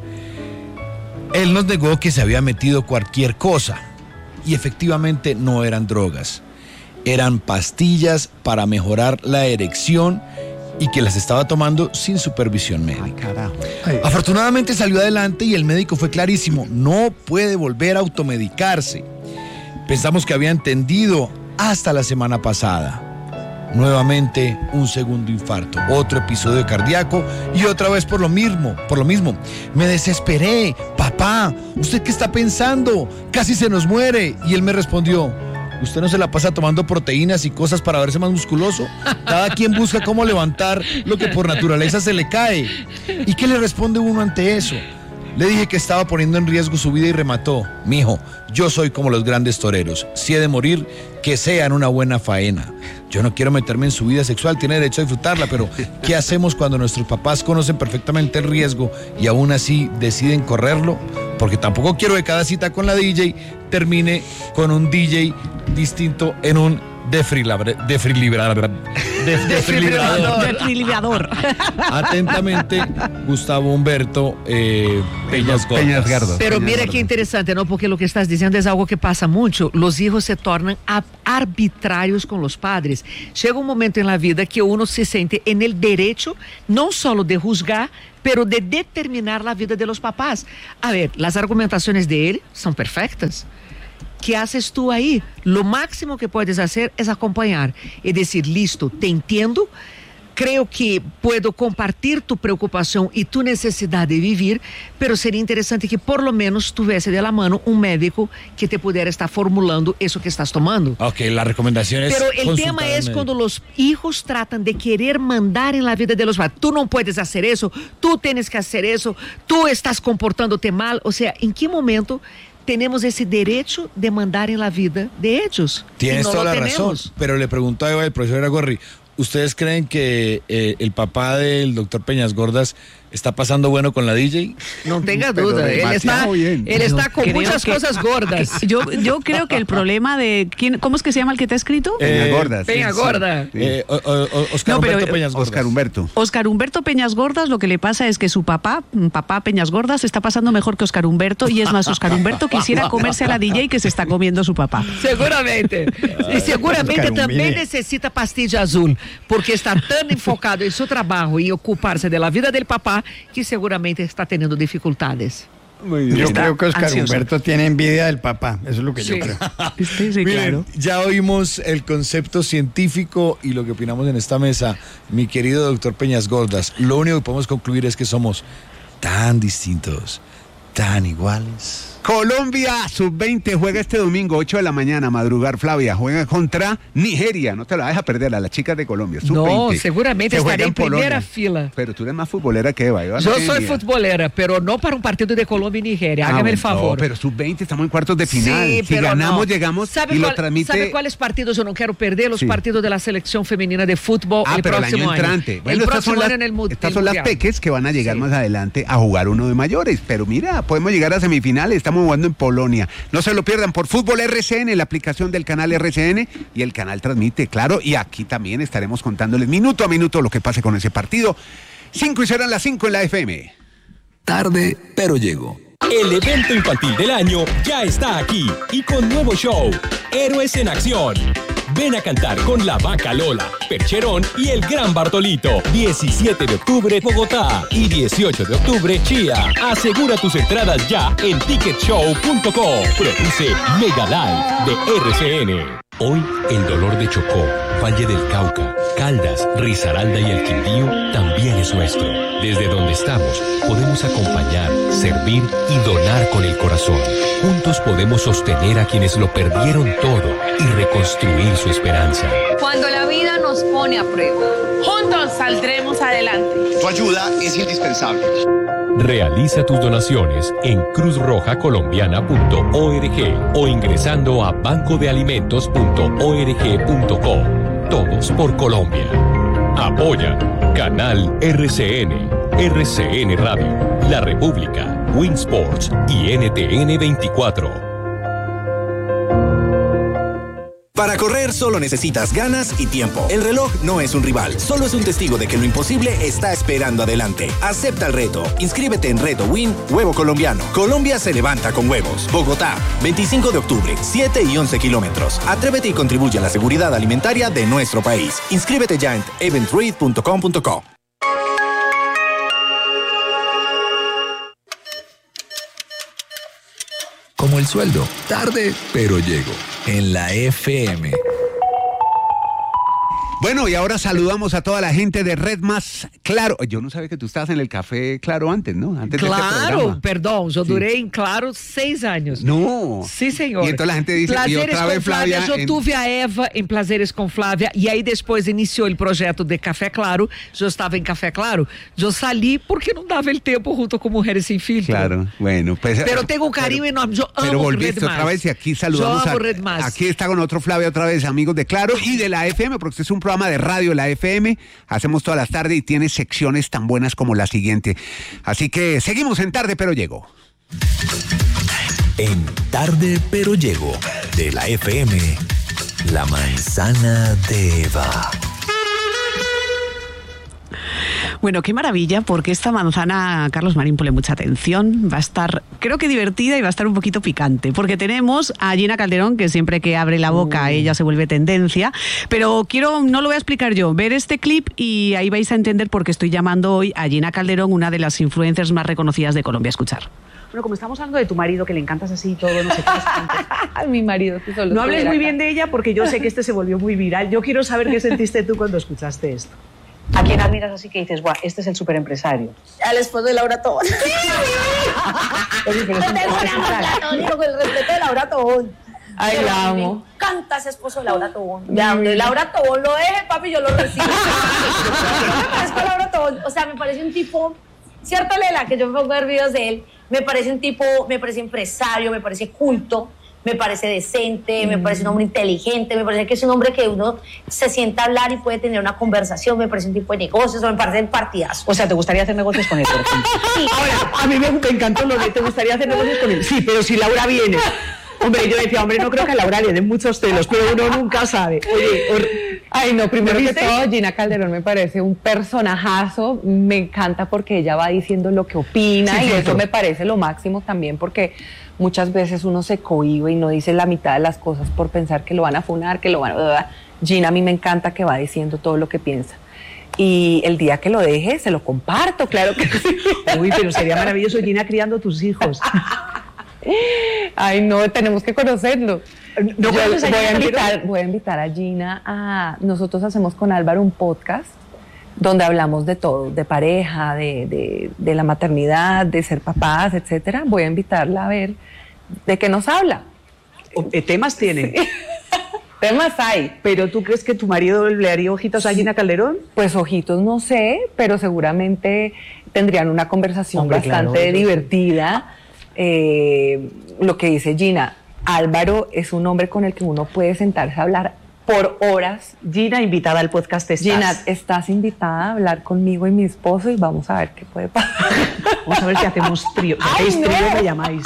Él nos negó que se había metido cualquier cosa. Y efectivamente no eran drogas. Eran pastillas para mejorar la erección y que las estaba tomando sin supervisión médica. Afortunadamente salió adelante y el médico fue clarísimo. No puede volver a automedicarse. Pensamos que había entendido hasta la semana pasada. Nuevamente un segundo infarto, otro episodio cardíaco y otra vez por lo mismo, por lo mismo. Me desesperé. Papá, ¿usted qué está pensando? Casi se nos muere. Y él me respondió, ¿usted no se la pasa tomando proteínas y cosas para verse más musculoso? Cada quien busca cómo levantar lo que por naturaleza se le cae. ¿Y qué le responde uno ante eso? Le dije que estaba poniendo en riesgo su vida y remató. Mijo, yo soy como los grandes toreros. Si he de morir, que sea en una buena faena. Yo no quiero meterme en su vida sexual, tiene derecho a disfrutarla, pero ¿qué hacemos cuando nuestros papás conocen perfectamente el riesgo y aún así deciden correrlo? Porque tampoco quiero que cada cita con la D J termine con un D J distinto en un Defrilibrador. Defrilibrador. Defrilibrador.
Defrilibrador.
Atentamente, Gustavo Humberto eh, Peñas Gordas.
Peñas Gardas.
Pero
Peñas
mira
Gordas.
que interesante, ¿no? Porque lo que estás diciendo es algo que pasa mucho. Los hijos se tornan a- arbitrarios con los padres. Llega un momento en la vida que uno se siente en el derecho, no solo de juzgar, pero de determinar la vida de los papás. A ver, las argumentaciones de él son perfectas. ¿Qué haces tú ahí? Lo máximo que puedes hacer es acompañar y decir, listo, te entiendo, creo que puedo compartir tu preocupación y tu necesidad de vivir, pero sería interesante que por lo menos tuviese de la mano un médico que te pudiera estar formulando eso que estás tomando.
Ok, la recomendación es.
Pero el
consultar
tema
al
es
médico.
cuando los hijos tratan de querer mandar en la vida de los padres. Tú no puedes hacer eso, tú tienes que hacer eso, tú estás comportándote mal. O sea, ¿en qué momento tenemos ese derecho de mandar en la vida de ellos?
Tienes
Si no
toda
lo
la
tenemos.
razón, pero le pregunto a Eva, el profesor Agorri, ¿ustedes creen que eh, el papá del doctor Peñas Gordas está pasando bueno con la D J?
No tenga
Pero
duda, él está,
demasiado bien.
él está
Yo
con
creo
muchas
que-
cosas gordas.
Yo, yo creo que el problema de quién, ¿cómo es que se llama el que te ha escrito?
Peñas
Eh,
Gordas.
Peña gorda.
Sí.
Eh, o- o- o- Oscar
No, pero,
Humberto
eh,
Peñas Gordas.
Oscar Humberto.
Oscar Humberto Peñas Gordas, lo que le pasa es que su papá, papá Peñas Gordas, está pasando mejor que Oscar Humberto, y es más, Oscar Humberto quisiera comerse a la D J que se está comiendo su papá.
Seguramente. E seguramente
Oscar,
também
humilhe.
necessita pastilha azul, porque está tão enfocado em seu trabalho e ocupar-se da vida del papá, que seguramente está teniendo dificultades.
Muy
Yo
bien.
Está
creo que Oscar
ansioso.
Humberto tiene envidia del papá, eso es lo que
Sí.
yo creo.
Sí, sí,
Miren,
claro.
ya oímos el concepto científico y lo que opinamos en esta mesa, mi querido doctor Peñas Gordas. Lo único que podemos concluir es que somos tan distintos, tan iguales.
Colombia sub veinte juega este domingo, ocho de la mañana, madrugar Flavia, juega contra Nigeria, no te la deja perder a las chicas de Colombia, sub veinte.
No, seguramente
Se juega
estaré en
Polonia.
primera fila.
Pero tú eres más futbolera que Eva. Eva no
Yo
tiene
soy
ni idea.
futbolera, pero no para un partido de Colombia y Nigeria.
Ah,
Hágame
bueno,
el favor.
No, pero sub veinte estamos en cuartos de final.
Sí,
si
pero
ganamos,
no.
llegamos
¿Sabe
y
cuál-
lo transmite.
¿Sabe cuáles partidos yo no quiero perder? Los
Sí.
partidos de la selección femenina de fútbol
Ah,
el
pero el
próximo
año entrante.
año.
Bueno,
el
estas
próximo
son las,
año en el, mu-
estas
el
son las
mundial.
peques que van a llegar
Sí.
más adelante a jugar uno de mayores. Pero mira, podemos llegar a semifinales. Estamos jugando en Polonia. No se lo pierdan por Fútbol R C N, la aplicación del canal R C N, y el canal transmite, claro. Y aquí también estaremos contándoles minuto a minuto lo que pase con ese partido. Cinco y serán las cinco en la F M.
Tarde, pero llego. El evento infantil del año ya está aquí y con nuevo show, Héroes en Acción. Ven a cantar con la Vaca Lola, Percherón y el Gran Bartolito. diecisiete de octubre, Bogotá. Y dieciocho de octubre, Chía. Asegura tus entradas ya en ticket show punto com. Produce Mega Live de R C N.
Hoy el dolor de Chocó, Valle del Cauca, Caldas, Risaralda y el Quindío también es nuestro. Desde donde estamos podemos acompañar, servir y donar con el corazón. Juntos podemos sostener a quienes lo perdieron todo y reconstruir su esperanza.
Cuando la vida nos pone a prueba, juntos saldremos adelante.
Tu ayuda es indispensable.
Realiza tus donaciones en cruz roja colombiana punto org o ingresando a banco de alimentos punto org punto co. Todos por Colombia. Apoya Canal R C N, R C N Radio, La República, Winsports y N T N veinticuatro.
Para correr solo necesitas ganas y tiempo. El reloj no es un rival, solo es un testigo de que lo imposible está esperando adelante. Acepta el reto. Inscríbete en Reto Win Huevo Colombiano. Colombia se levanta con huevos. Bogotá, veinticinco de octubre, siete y once kilómetros. Atrévete y contribuye a la seguridad alimentaria de nuestro país. Inscríbete ya en event read punto com punto co.
Como el sueldo, tarde, pero llego. En la F M.
Bueno, y ahora saludamos a toda la gente de Red Más Claro. Yo no sabía que tú estabas en el Café Claro antes, ¿no? Antes de este
Claro,
programa.
perdón, yo
Sí.
duré en Claro seis años.
No.
Sí, senhor.
Y entonces la gente dice, y
Plazeres
otra
com
vez Flávia
eu
en-
tuve a Eva em Plazeres com Flávia, e aí depois iniciou o projeto de Café Claro, eu estava em Café Claro, eu saí porque não dava o tempo junto com Mulheres Sem Filtro.
Claro, bueno, pues.
Pero tengo un cariño enorme, yo amo
Pero volviste
Red
otra
Más.
vez y aquí saludamos
Yo amo
a,
Red Más.
aquí está con otro Flavia otra vez, amigos de Claro y de la F M, porque este es un programa de radio, la F M, hacemos todas las tardes y tiene secciones tan buenas como la siguiente. Así que seguimos en Tarde pero Llego.
En Tarde, pero llego. De la F M. La manzana de Eva.
Bueno, qué maravilla, porque esta manzana, Carlos Marín, ponle mucha atención, va a estar, creo que divertida y va a estar un poquito picante, porque tenemos a Gina Calderón, que siempre que abre la boca uh. ella se vuelve tendencia, pero quiero, no lo voy a explicar yo, ver este clip y ahí vais a entender por qué estoy llamando hoy a Gina Calderón, una de las influencers más reconocidas de Colombia. Escuchar. Bueno, como estamos hablando de tu marido, que le encantas así y todo, no sé qué.
Mi marido, que solo
no hables muy
acá.
bien de ella, porque yo sé que este se volvió muy viral. Yo quiero saber qué sentiste tú cuando escuchaste esto. ¿A quién admiras así que dices, guau, este es el superempresario?
Al esposo de Laura Tobón.
Oye, pero es un-
tengo
es un
un amor
crack.
platónico con el respeto de Laura Tobón.
Ay,
Pero
la
a mí
amo.
Me encanta ese esposo de Laura Tobón. Ya, donde Laura Tobón lo deje, papi, yo lo recibo. Yo me parezco a Laura Tobón. O sea, me parece un tipo, cierto, Lela, que yo me pongo a ver videos de él, me parece un tipo, me parece empresario, me parece culto, me parece decente, me parece un hombre inteligente, me parece que es un hombre que uno se sienta a hablar y puede tener una conversación, me parece un tipo de negocios, me parece un partidazo.
O sea, ¿te gustaría hacer negocios con él, por ejemplo?
Sí.
Ahora, a mí me, me encantó lo de te gustaría hacer negocios con él. Sí, pero si Laura viene. Hombre, yo decía, hombre, no creo que a Laura le den muchos celos, pero uno nunca sabe. Oye, or-
Ay, no, primero
¿Lo
que
viste?
todo, Gina Calderón me parece un personajazo, me encanta porque ella va diciendo lo que opina
Sí,
y
cierto.
eso me parece lo máximo también porque muchas veces uno se cohíbe y no dice la mitad de las cosas por pensar que lo van a funar, que lo van a... Gina a mí me encanta que va diciendo todo lo que piensa. Y el día que lo deje, se lo comparto, claro que sí.
Uy, pero sería maravilloso Gina criando tus hijos.
Ay, no, tenemos que conocerlo.
¿No
Yo
conoces a
voy, a
Gina
invitar,
Calderón?
voy a invitar a Gina a... Nosotros hacemos con Álvaro un podcast donde hablamos de todo, de pareja, de, de, de la maternidad, de ser papás, etcétera. Voy a invitarla a ver de qué nos habla.
Eh, Temas tiene.
Sí. Temas hay.
¿Pero tú crees que tu marido le haría ojitos a Gina Calderón?
Pues ojitos no sé, pero seguramente tendrían una conversación
Hombre,
bastante
claro, eso.
divertida. Eh, lo que dice Gina, Álvaro es un hombre con el que uno puede sentarse a hablar por horas.
Gina, invitada al podcast estás.
Gina, estás invitada a hablar conmigo y mi esposo y vamos a ver qué puede pasar.
Vamos a ver si hacemos trío. Si
Ay,
hacéis
no.
trío, me llamáis.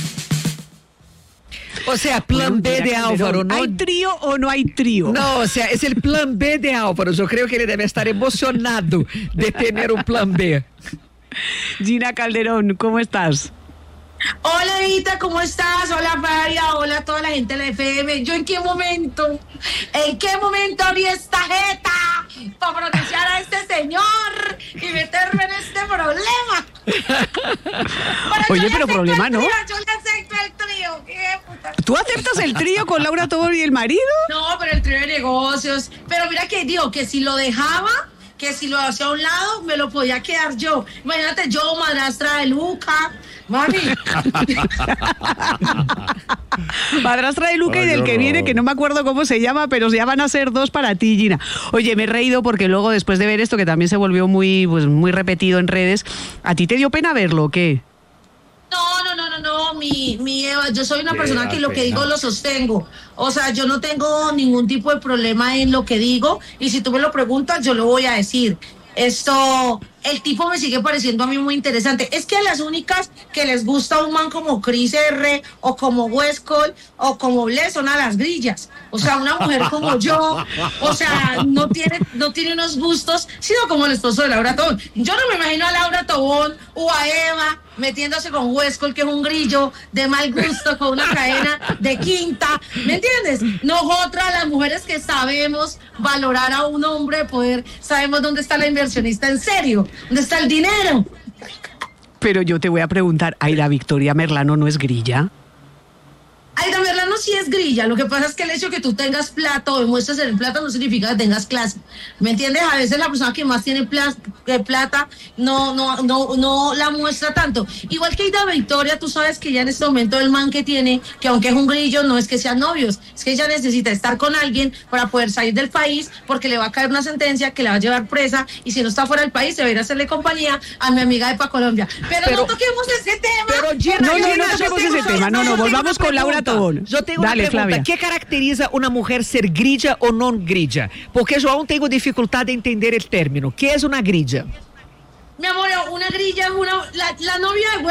O sea, plan B de Álvaro, ¿no?
¿Hay trío o no hay trío?
No, o sea, es el plan B de Álvaro. Yo creo que él debe estar emocionado de tener un plan B.
Gina Calderón, ¿cómo estás?
Hola, Evita, ¿cómo estás? Hola, Fabia. Hola a toda la gente de la F M. ¿Yo en qué momento? ¿En qué momento abrí esta jeta para pronunciar a este señor y meterme en este problema?
Oye, pero problema no.
Yo le acepto el trío. ¿Qué puta?
¿Tú aceptas el trío con Laura Tobón y el marido?
No, pero el trío de negocios. Pero mira que digo, que si lo dejaba, que si lo hacía a un lado, me lo podía quedar yo. Imagínate yo, madrastra de Luca. Mami.
Madrastra de Luca y del que viene, que no me acuerdo cómo se llama, pero ya van a ser dos para ti, Gina. Oye, me he reído porque luego, después de ver esto, que también se volvió muy, pues, muy repetido en redes, ¿a ti te dio pena verlo o qué?
No, no, no, no, no, mi, mi Eva, yo soy una persona que lo que digo lo sostengo. O sea, yo no tengo ningún tipo de problema en lo que digo y si tú me lo preguntas, yo lo voy a decir. Esto, el tipo me sigue pareciendo a mí muy interesante. Es que a las únicas que les gusta un man como Chris R o como Westcott o como Bless son a las grillas. O sea, una mujer como yo, o sea, no tiene, no tiene unos gustos, sino como el esposo de Laura Tobón. Yo no me imagino a Laura Tobón o a Eva metiéndose con Westcott, que es un grillo de mal gusto, con una cadena de quinta, ¿me entiendes? Nosotras, las mujeres que sabemos valorar a un hombre de poder, sabemos dónde está la inversionista en serio, dónde está el dinero.
Pero yo te voy a preguntar, Aida Victoria Merlano no es grilla.
Aida Merlano sí es grilla, lo que pasa es que el hecho de que tú tengas plata o demuestres en el plata no significa que tengas clase, ¿me entiendes? A veces la persona que más tiene pla- eh, plata no, no, no, no la muestra tanto. Igual que Aida Victoria, tú sabes que ya en este momento el man que tiene, que aunque es un grillo, no es que sean novios, es que ella necesita estar con alguien para poder salir del país, porque le va a caer una sentencia que le va a llevar presa, y si no está fuera del país, se va a ir a hacerle compañía a mi amiga de Pa Colombia. Pero,
Pero-
no toquemos ese tema.
Pero Gina,
No, no,
Gina,
no
yo
toquemos
tengo-
ese tema, no, no,
yo tengo
volvamos
una
con Laura
pregunta.
Tobón.
Yo tengo
Dale,
una pregunta.
Flavia.
¿Qué caracteriza una mujer ser grilla o no grilla? Porque yo aún tengo dificultad de entender el término. ¿Qué es una grilla?
Mi amor, una grilla es una, la, la novia de Huesco.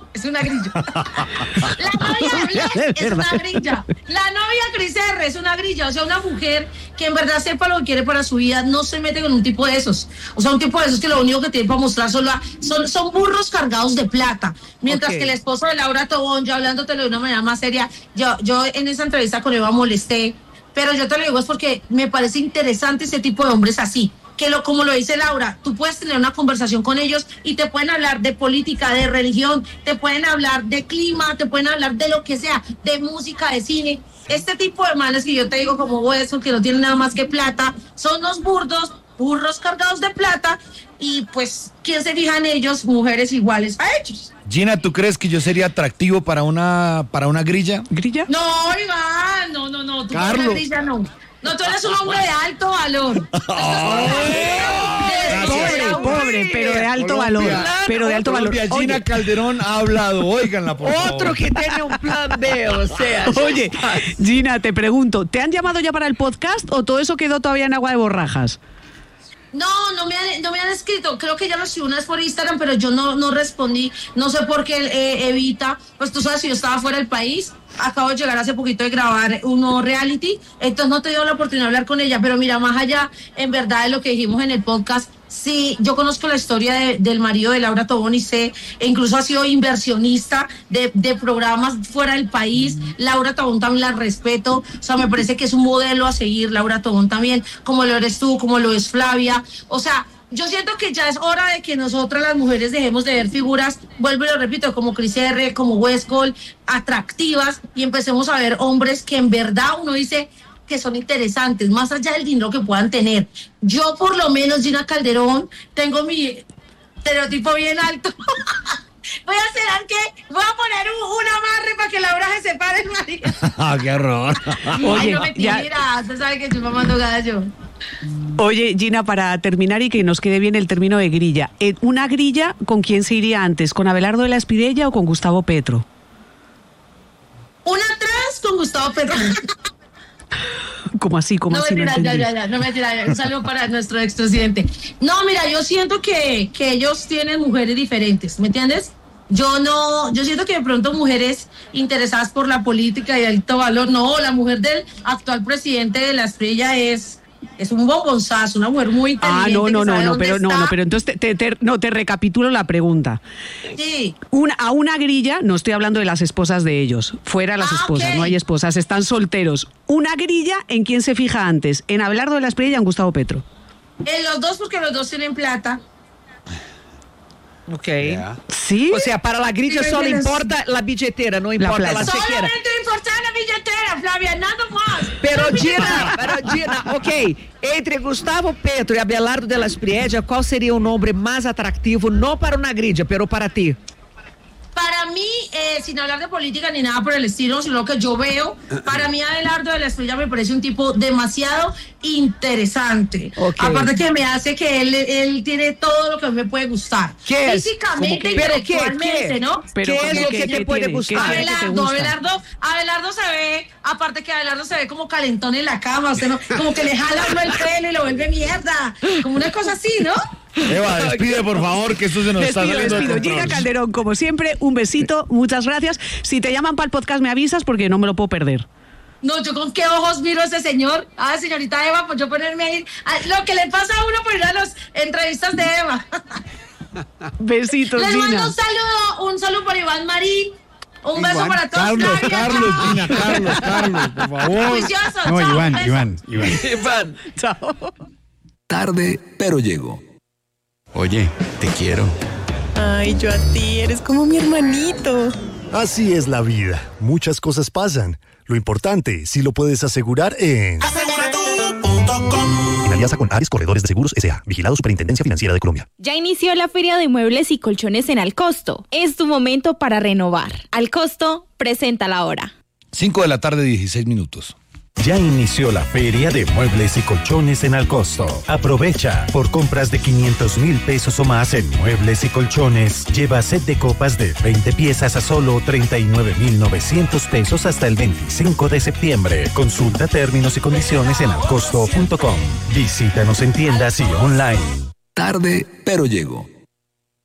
es una grilla. La novia Blas es una grilla. La novia Cris R es una grilla. O sea, una mujer que en verdad sepa lo que quiere para su vida, no se mete con un tipo de esos. O sea, un tipo de esos que lo único que tiene para mostrar solo a, son, son burros cargados de plata. Mientras okay. que el esposo de Laura Tobón, yo hablándotelo de una manera más seria, yo, yo en esa entrevista con Eva molesté, pero yo te lo digo es porque me parece interesante ese tipo de hombres así. Que lo, como lo dice Laura, tú puedes tener una conversación con ellos y te pueden hablar de política, de religión, te pueden hablar de clima, te pueden hablar de lo que sea, de música, de cine. Este tipo de manes que yo te digo como hueso, que no tienen nada más que plata, son los burdos, burros cargados de plata y pues, ¿quién se fija en ellos? Mujeres iguales a ellos.
Gina, ¿tú crees que yo sería atractivo para una, para una grilla?
¿Grilla?
No, Iván, no, no, no, tú para una grilla no. No, tú eres un hombre de alto valor.
Pobre, pobre, pero de alto Colombia, valor. Pero de alto
Colombia,
valor.
Gina Oye. Calderón ha hablado, óiganla por favor.
Otro que tiene un plan B, o sea.
Oye, Gina, te pregunto, ¿te han llamado ya para el podcast o todo eso quedó todavía en agua de borrajas?
No, no me han, no me han escrito, creo que ya lo subí una vez por Instagram, pero yo no, no respondí, no sé por qué eh, Evita, pues tú sabes, si yo estaba fuera del país, acabo de llegar hace poquito de grabar un nuevo reality, entonces no te dio la oportunidad de hablar con ella, pero mira, más allá, en verdad, de lo que dijimos en el podcast, sí, yo conozco la historia de, del marido de Laura Tobón y sé, e incluso ha sido inversionista de, de programas fuera del país. Laura Tobón también la respeto, o sea, me parece que es un modelo a seguir, Laura Tobón también, como lo eres tú, como lo es Flavia, o sea, yo siento que ya es hora de que nosotras las mujeres dejemos de ver figuras, vuelvo y lo repito, como Cris R, como Westcol, atractivas, y empecemos a ver hombres que en verdad uno dice que son interesantes, más allá del dinero que puedan tener. Yo por lo menos, Gina Calderón, tengo mi estereotipo bien alto. Voy a hacer que voy a poner un, un amarre para que Laura se separe, María.
Ah, qué horror.
Oye, ay, no me tiras, usted sabe que estoy mamando gallo.
Oye, Gina, para terminar y que nos quede bien el término de grilla, ¿una grilla con quién se iría antes? ¿Con Abelardo de la Espidella o con Gustavo Petro?
Una atrás con Gustavo Petro.
¿Cómo así? ¿Cómo
no
así?
Me
no
tira, ya, ya, ya, no me tira, un saludo para nuestro expresidente. No, mira, yo siento que, que ellos tienen mujeres diferentes, ¿me entiendes? Yo no, yo siento que de pronto mujeres interesadas por la política y alto valor, no, la mujer del actual presidente de la Estrella es... Es un bombonzazo, una mujer muy inteligente.
Ah, no, no, no, no, pero
está.
no, no, pero entonces te, te, no, te recapitulo la pregunta.
Sí.
Una, a una grilla, no estoy hablando de las esposas de ellos, fuera las
ah,
esposas,
okay.
no hay esposas, están solteros. Una grilla, ¿en quién se fija antes? ¿En Abelardo de la Espriella o en Gustavo Petro?
En los dos, porque los dos tienen plata.
Ok.
Yeah. ¿Sí?
O sea, para la grilla
sí,
solo
tienes...
importa la billetera, no importa la, la chequera.
Solamente importa la billetera, Flavia, nada más.
Pero Gina, pero Gina, ok, entre Gustavo Petro y Abelardo de la Espriella, ¿cuál sería un hombre más atractivo, no para una grilla, pero para ti?
Para mí, eh, sin hablar de política ni nada por el estilo, sino que yo veo, para mí Abelardo de la Espriella me parece un tipo demasiado interesante. Okay. Aparte que me hace que él, él tiene todo lo que me puede gustar.
¿Qué
físicamente, intelectualmente, ¿no?
¿Pero ¿Qué es lo que te puede gustar?
Abelardo, Abelardo, Abelardo se ve, aparte que Abelardo se ve como calentón en la cama, usted no, como que le jala uno el pelo y lo vuelve mierda, como una cosa así, ¿no?
Eva, despide por favor, que esto se nos
despido,
está saliendo
despido.
de
Gina Calderón, como siempre, un besito, muchas gracias. Si te llaman para el podcast me avisas porque no me lo puedo perder.
No, yo con qué ojos miro a ese señor. Ah, señorita Eva, pues yo ponerme ahí. Lo que le pasa a uno por ir a las entrevistas de Eva.
Besitos,
Les
Gina.
mando un saludo, un saludo por Iván Marín. Un beso
Iván.
para todos.
Carlos, Carlos, Gina, Carlos, Carlos, por favor.
Juicioso,
no,
chao,
Iván,
beso.
Iván, Iván.
Iván,
chao.
Tarde, pero llego. Oye, te quiero.
Ay, yo a ti, eres como mi hermanito.
Así es la vida. Muchas cosas pasan. Lo importante, si lo puedes asegurar en...
asegura tú punto com.
En alianza con Ares Corredores de Seguros S A Vigilado Superintendencia Financiera de Colombia.
Ya inició la Feria de Muebles y Colchones en Alcosto. Es tu momento para renovar. Alcosto, presenta la hora.
cinco de la tarde, dieciséis minutos.
Ya inició la Feria de Muebles y Colchones en Alcosto. Aprovecha. Por compras de quinientos mil pesos o más en muebles y colchones, lleva set de copas de veinte piezas a solo treinta y nueve mil novecientos pesos hasta el veinticinco de septiembre. Consulta términos y condiciones en alcosto punto com. Visítanos en tiendas y online.
Tarde, pero llego.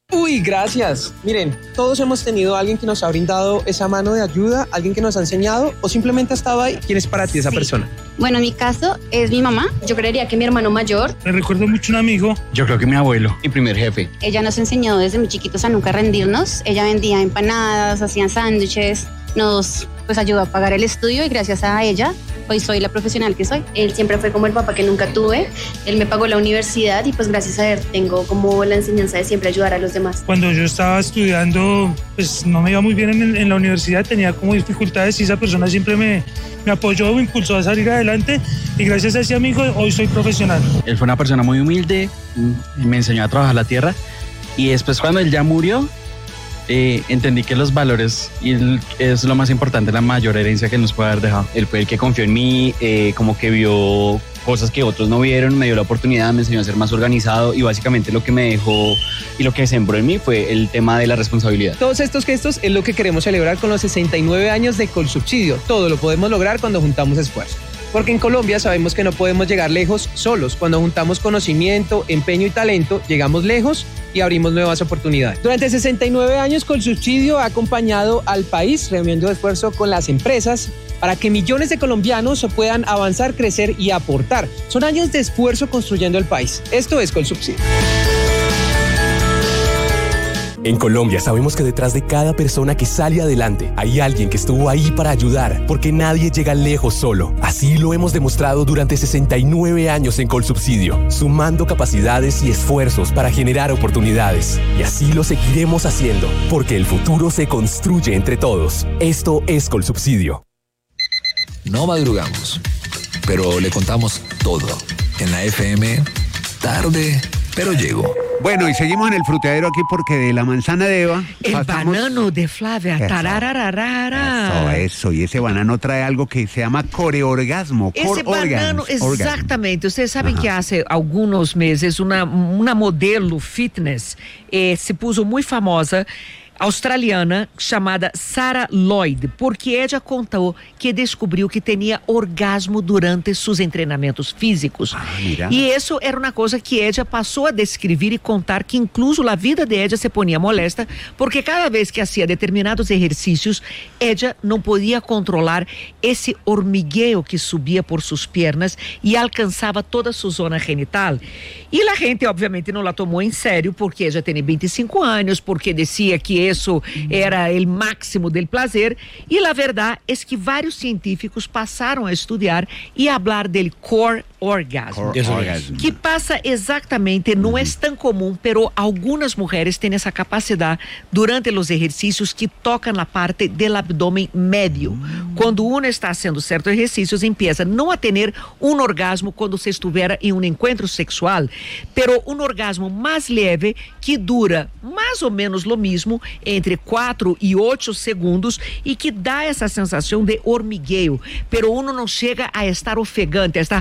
Uy, gracias. Miren, todos hemos tenido a alguien que nos ha brindado esa mano de ayuda, alguien que nos ha enseñado o simplemente ha estado ahí. ¿Quién es para ti esa
Sí.
persona?
Bueno, en mi caso es mi mamá. Yo creería que mi hermano mayor.
Me recuerdo mucho un amigo.
Yo creo que mi abuelo, mi primer jefe.
Ella nos enseñó desde muy chiquitos a nunca rendirnos. Ella vendía empanadas, hacía sándwiches, nos pues ayudó a pagar el estudio y gracias a ella hoy soy la profesional que soy. Él siempre fue como el papá que nunca tuve. Él me pagó la universidad y pues gracias a él tengo como la enseñanza de siempre ayudar a los demás.
Cuando yo estaba estudiando, pues no me iba muy bien en, en la universidad, tenía como dificultades y esa persona siempre me, me apoyó, me impulsó a salir adelante y gracias a ese amigo hoy soy profesional.
Él fue una persona muy humilde, mm, me enseñó a trabajar la tierra y después cuando él ya murió, eh, entendí que los valores y el- es lo más importante, la mayor herencia que él nos puede haber dejado. Él fue el que confió en mí, eh, como que vio cosas que otros no vieron, me dio la oportunidad, me enseñó a ser más organizado y básicamente lo que me dejó y lo que sembró en mí fue el tema de la responsabilidad.
Todos estos gestos es lo que queremos celebrar con los sesenta y nueve años de Colsubsidio. Todo lo podemos lograr cuando juntamos esfuerzo. Porque en Colombia sabemos que no podemos llegar lejos solos. Cuando juntamos conocimiento, empeño y talento, llegamos lejos y abrimos nuevas oportunidades. Durante sesenta y nueve años, Colsubsidio ha acompañado al país reuniendo esfuerzo con las empresas para que millones de colombianos puedan avanzar, crecer y aportar. Son años de esfuerzo construyendo el país. Esto es Colsubsidio.
En Colombia sabemos que detrás de cada persona que sale adelante hay alguien que estuvo ahí para ayudar, porque nadie llega lejos solo. Así lo hemos demostrado durante sesenta y nueve años en Colsubsidio, sumando capacidades y esfuerzos para generar oportunidades. Y así lo seguiremos haciendo, porque el futuro se construye entre todos. Esto es Colsubsidio.
No madrugamos, pero le contamos todo. En la F M, tarde, pero llego.
Bueno, y seguimos en el fruteadero aquí porque de la manzana de Eva
El
pasamos-
banano de Flavia.
Eso.
Tararararara.
Eso, eso, y ese banano trae algo que se llama coreorgasmo.
Ese
core
banano,
orgasm, orgasm.
exatamente. Ustedes sabem
Ajá.
que há alguns meses uma, uma modelo fitness eh, se puso muito famosa, australiana, chamada Sarah Lloyd, porque ella contou que descobriu que tinha orgasmo durante seus treinamentos físicos.
mira.
E isso era uma coisa que ella passou a descrever e contar que incluso a vida de ella se ponia molesta, porque cada vez que hacía determinados exercícios, ella não podia controlar esse hormigueo que subia por suas pernas e alcançava toda sua zona genital. E a gente, obviamente, não la tomou em sério, porque ella tem vinte e cinco anos, porque decía que isso era o máximo del placer, e a verdade é que vários científicos passaram a estudar e a falar del core orgasmo,
Core orgasm.
que passa exatamente, não é tão comum, pero algumas mulheres têm essa capacidade durante os exercícios que tocam na parte do abdômen médio. Quando uno está fazendo certos exercícios, empieza não a ter um orgasmo quando se estiver em um encontro sexual, pero um orgasmo mais leve que dura mais ou menos o mesmo, entre quatro e oito segundos, e que dá essa sensação de hormigueio, pero uno não chega a estar ofegante, a estar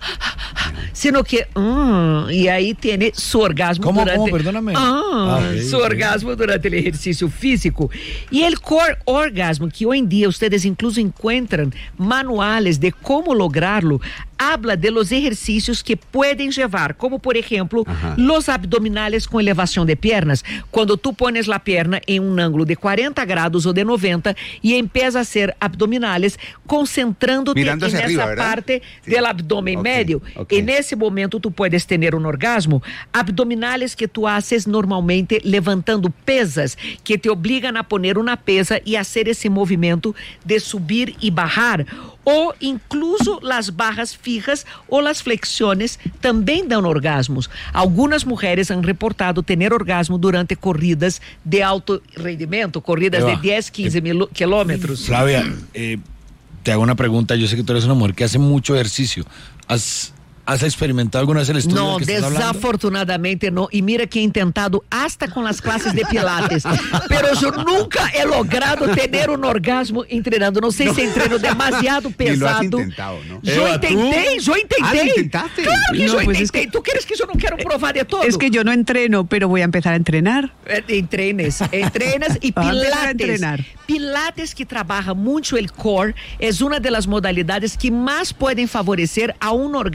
sino que hum, e aí tem su orgasmo
¿Cómo,
durante
cómo? Perdóname.
Ah,
Ah, ok,
su
ok.
orgasmo durante o exercício físico. E o core orgasmo, que hoje em dia ustedes incluso encontram manuales de como lograrlo, habla de los ejercicios que pueden llevar, como por ejemplo,
Ajá.
los abdominales con elevación de piernas. Cuando tú pones la pierna en un ángulo de cuarenta grados o de noventa y empiezas a hacer abdominales, concentrándote
Mirando
en
hacia
esa
arriba, ¿verdad?
parte
Sí.
del abdomen
Ok,
medio.
ok.
En ese momento tú puedes tener un orgasmo. Abdominales que tú haces normalmente levantando pesas, que te obligan a poner una pesa y hacer ese movimiento de subir y bajar. O incluso las barras fijas o las flexiones também dão orgasmos. Algunas mujeres han reportado tener orgasmo durante corridas de alto rendimento, corridas
Eva,
de diez, quince mil kilómetros.
Flavia, eh, te hago una pregunta. Yo sé que tú eres una mujer que hace mucho ejercicio. ¿Has, has experimentado alguna vez el estudio
No,
del que estás hablando?
desafortunadamente no. Y mira que he intentado hasta con las clases de pilates, pero yo nunca he logrado tener un orgasmo entrenando. No sé si entreno demasiado
Ni lo has
pesado.
intentado, ¿no?
Yo
Eva,
intentei, yo intentei.
Ah, ¿lo intentaste?
Claro que
No,
yo
pues es
intentei. ¿Tú quieres que yo no quiero probar de todo?
Es que yo no entreno, pero voy a empezar a entrenar.
Eh, Entrenes, entrenas y
Vamos a empezar
pilates.
a entrenar.
Pilates, que trabaja mucho el core, es una de las modalidades que más pueden favorecer a un orgasmo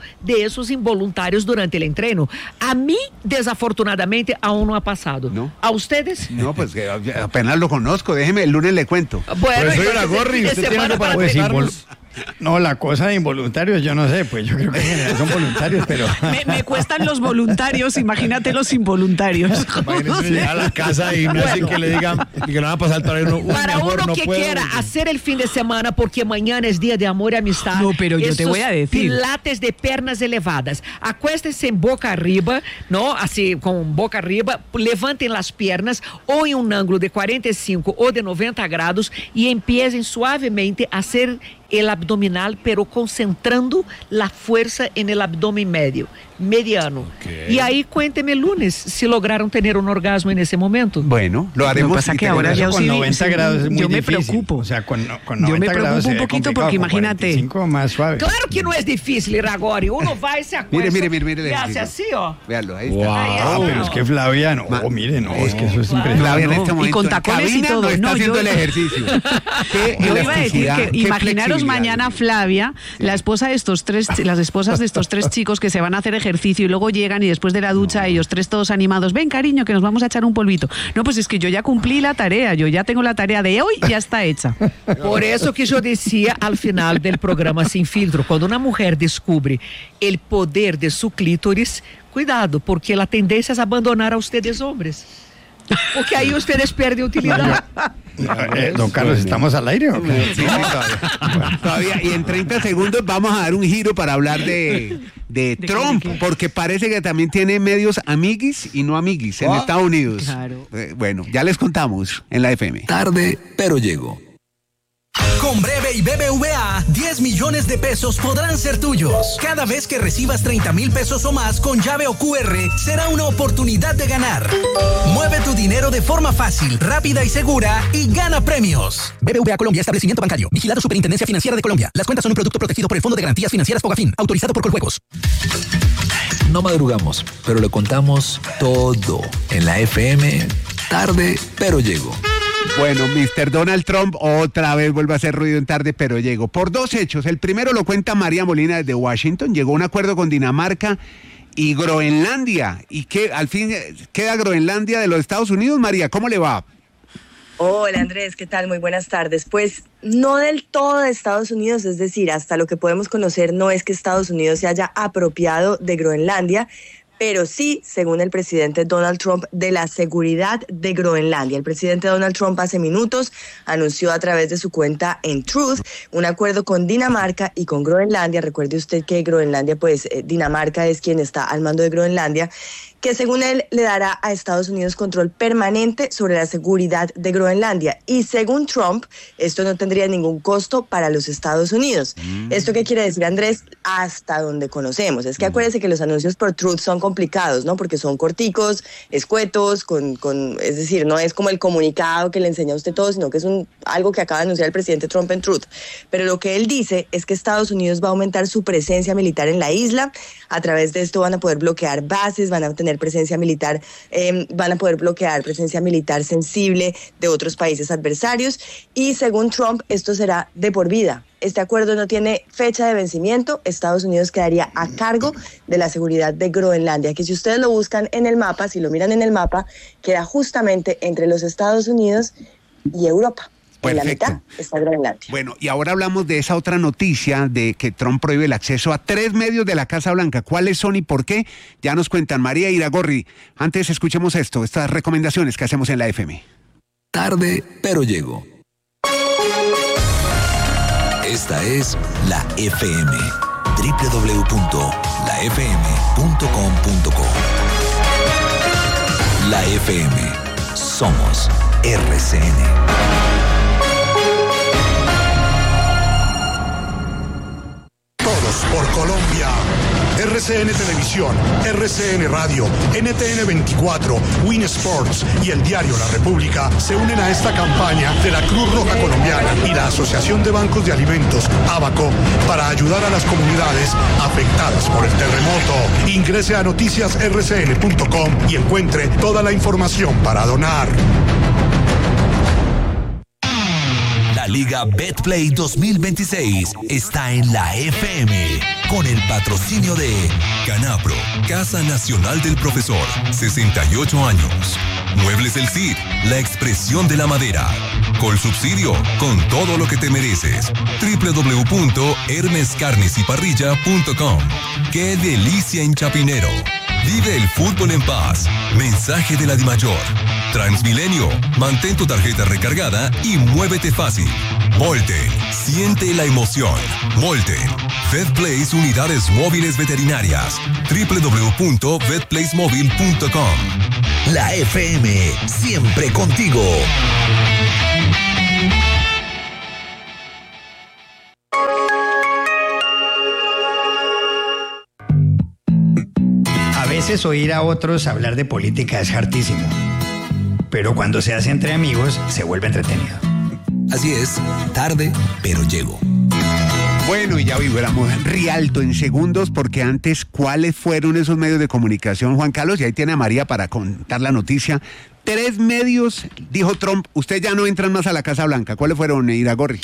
de esos involuntarios durante el entreno. A mí, desafortunadamente, aún no ha pasado.
¿No?
¿A ustedes?
No, pues que apenas lo conozco, déjeme, el lunes le cuento.
Bueno,
Pues soy
entonces,
una
el fin
gorri,
de
usted tiene
semana
algo para
para
pues, No, la cosa de involuntarios, yo no sé, pues yo creo que en general son voluntarios, pero...
Me, me cuestan los voluntarios, imagínate los involuntarios.
Imagínese llegar a la casa y no hacen que le digan que le van a pasar el torneo. Uy,
Para
mejor
uno
no
que
puedo.
quiera hacer el fin de semana, porque mañana es día de amor y amistad.
No, pero yo te
esos
voy a decir.
Pilates de pernas elevadas. Acuéstense en boca arriba, ¿no? Así, con boca arriba. Levantem las piernas o en un ángulo de cuarenta y cinco o de noventa grados y empiecen suavemente a hacer el abdominal, pero concentrando la fuerza en el abdomen medio, mediano.
Okay.
Y ahí cuénteme el lunes si lograron tener un orgasmo en ese momento.
Bueno, lo haremos.
Lo que pasa
y
que
te-
ahora
Eso
ya
con
sí,
noventa
sí,
grados es muy
yo me
difícil.
preocupo.
O sea, con, con
Yo me
noventa grados
preocupo
se
un
ve
poquito
complicado,
porque
con
imagínate.
cuarenta y cinco más suave.
Claro que no es difícil, Iragori. Uno va y se acuesta.
Mire, mire, mire, mire el
y hace
ejercicio.
así, ó.
Véalo, ahí
Wow.
está.
Ahí
Ah,
está.
pero es que Flavia, no,
Ma-
mire, no, es que eso es
Claro.
impresionante.
Flavia en
No,
este
y
momento
con
en
tacones y
cabina
todo.
no está
No,
haciendo
yo-
el ejercicio. Qué
Yo iba a decir
elasticidad,
que
qué
imaginaros
flexibilidad.
mañana Flavia, la esposa de estos tres, las esposas de estos tres chicos que se van a hacer ejercicio y luego llegan y después de la ducha ellos tres todos animados, ven cariño que nos vamos a echar un polvito. No, pues es que yo ya cumplí la tarea, yo ya tengo la tarea de hoy, ya está hecha.
Por eso que yo decía al final del programa Sin Filtro, cuando una mujer descubre el poder de su clítoris, cuidado, porque la tendencia es abandonar a ustedes hombres. Porque ahí ustedes pierden utilidad.
Eh, don Carlos, ¿estamos al aire o qué?
Sí, sí, todavía. Todavía. Y en treinta segundos vamos a dar un giro para hablar de, de Trump, porque parece que también tiene medios amiguis y no amiguis en
¿Ah?
Estados Unidos.
Claro.
Eh, bueno, ya les contamos en la F M.
Tarde, pero llego.
Con Breve y B B V A, diez millones de pesos podrán ser tuyos. Cada vez que recibas treinta mil pesos o más con llave o Q R, será una oportunidad de ganar. Mueve tu dinero de forma fácil, rápida y segura y gana premios. B B V A Colombia, establecimiento bancario. Vigilado Superintendencia Financiera de Colombia. Las cuentas son un producto protegido por el Fondo de Garantías Financieras Fogafín, autorizado por Coljuegos.
No madrugamos, pero le contamos todo en la F M. Tarde, pero llego.
Bueno, mister Donald Trump otra vez vuelve a hacer ruido en tarde, pero llegó por dos hechos. El primero lo cuenta María Molina desde Washington. Llegó a un acuerdo con Dinamarca y Groenlandia. ¿Y qué? Al fin eh, queda Groenlandia de los Estados Unidos. María, ¿cómo le va?
Hola Andrés, ¿qué tal? Muy buenas tardes. Pues no del todo de Estados Unidos, es decir, hasta lo que podemos conocer no es que Estados Unidos se haya apropiado de Groenlandia, pero sí, según el presidente Donald Trump, de la seguridad de Groenlandia. El presidente Donald Trump hace minutos anunció a través de su cuenta en Truth un acuerdo con Dinamarca y con Groenlandia. Recuerde usted que Groenlandia, pues eh, Dinamarca es quien está al mando de Groenlandia, que según él le dará a Estados Unidos control permanente sobre la seguridad de Groenlandia. Y según Trump, esto no tendría ningún costo para los Estados Unidos. Mm. ¿Esto qué quiere decir, Andrés? Hasta donde conocemos. Es que acuérdese que los anuncios por Truth son complicados, ¿no? Porque son corticos, escuetos, con, con, es decir, no es como el comunicado que le enseña a usted todo, sino que es un, algo que acaba de anunciar el presidente Trump en Truth. Pero lo que él dice es que Estados Unidos va a aumentar su presencia militar en la isla. A través de esto van a poder bloquear bases, van a tener presencia militar, eh, van a poder bloquear presencia militar sensible de otros países adversarios y según Trump esto será de por vida. Este acuerdo no tiene fecha de vencimiento. Estados Unidos quedaría a cargo de la seguridad de Groenlandia, que si ustedes lo buscan en el mapa, si lo miran en el mapa, queda justamente entre los Estados Unidos y Europa. En la mitad está Groenlandia.
Bueno, y ahora hablamos de esa otra noticia de que Trump prohíbe el acceso a tres medios de la Casa Blanca. ¿Cuáles son y por qué? Ya nos cuentan María Iragorri. Antes escuchemos esto, estas recomendaciones que hacemos en la F M.
Tarde, pero llego. Esta es la F M. doble u doble u doble u punto la f m punto com punto co. La F M. Somos R C N.
Todos por Colombia. R C N Televisión, R C N Radio, N T N veinticuatro, Win Sports y el diario La República se unen a esta campaña de la Cruz Roja Colombiana y la Asociación de Bancos de Alimentos, ABACO, para ayudar a las comunidades afectadas por el terremoto. Ingrese a noticias r c n punto com y encuentre toda la información para donar.
La Liga BetPlay dos mil veintiséis está en la F M con el patrocinio de Canapro, Casa Nacional del Profesor, sesenta y ocho años. Muebles El Cid, la expresión de la madera. Colsubsidio, con todo lo que te mereces. doble u doble u doble u punto hermes carnes y parrilla punto com. ¡Qué delicia en Chapinero! Vive el fútbol en paz. Mensaje de la Dimayor. Transmilenio, mantén tu tarjeta recargada y muévete fácil. Volten, siente la emoción. Volten. VetPlace Unidades Móviles Veterinarias. doble u doble u doble u punto vet place móvil punto com. La F M, siempre contigo.
A veces oír a otros hablar de política es hartísimo, pero cuando se hace entre amigos se vuelve entretenido.
Así es, tarde, pero llego.
Bueno, y ya vibramos Rialto en segundos, porque antes, ¿cuáles fueron esos medios de comunicación, Juan Carlos? Y ahí tiene a María para contar la noticia. Tres medios, dijo Trump, usted ya no entran más a la Casa Blanca. ¿Cuáles fueron, Iragorri?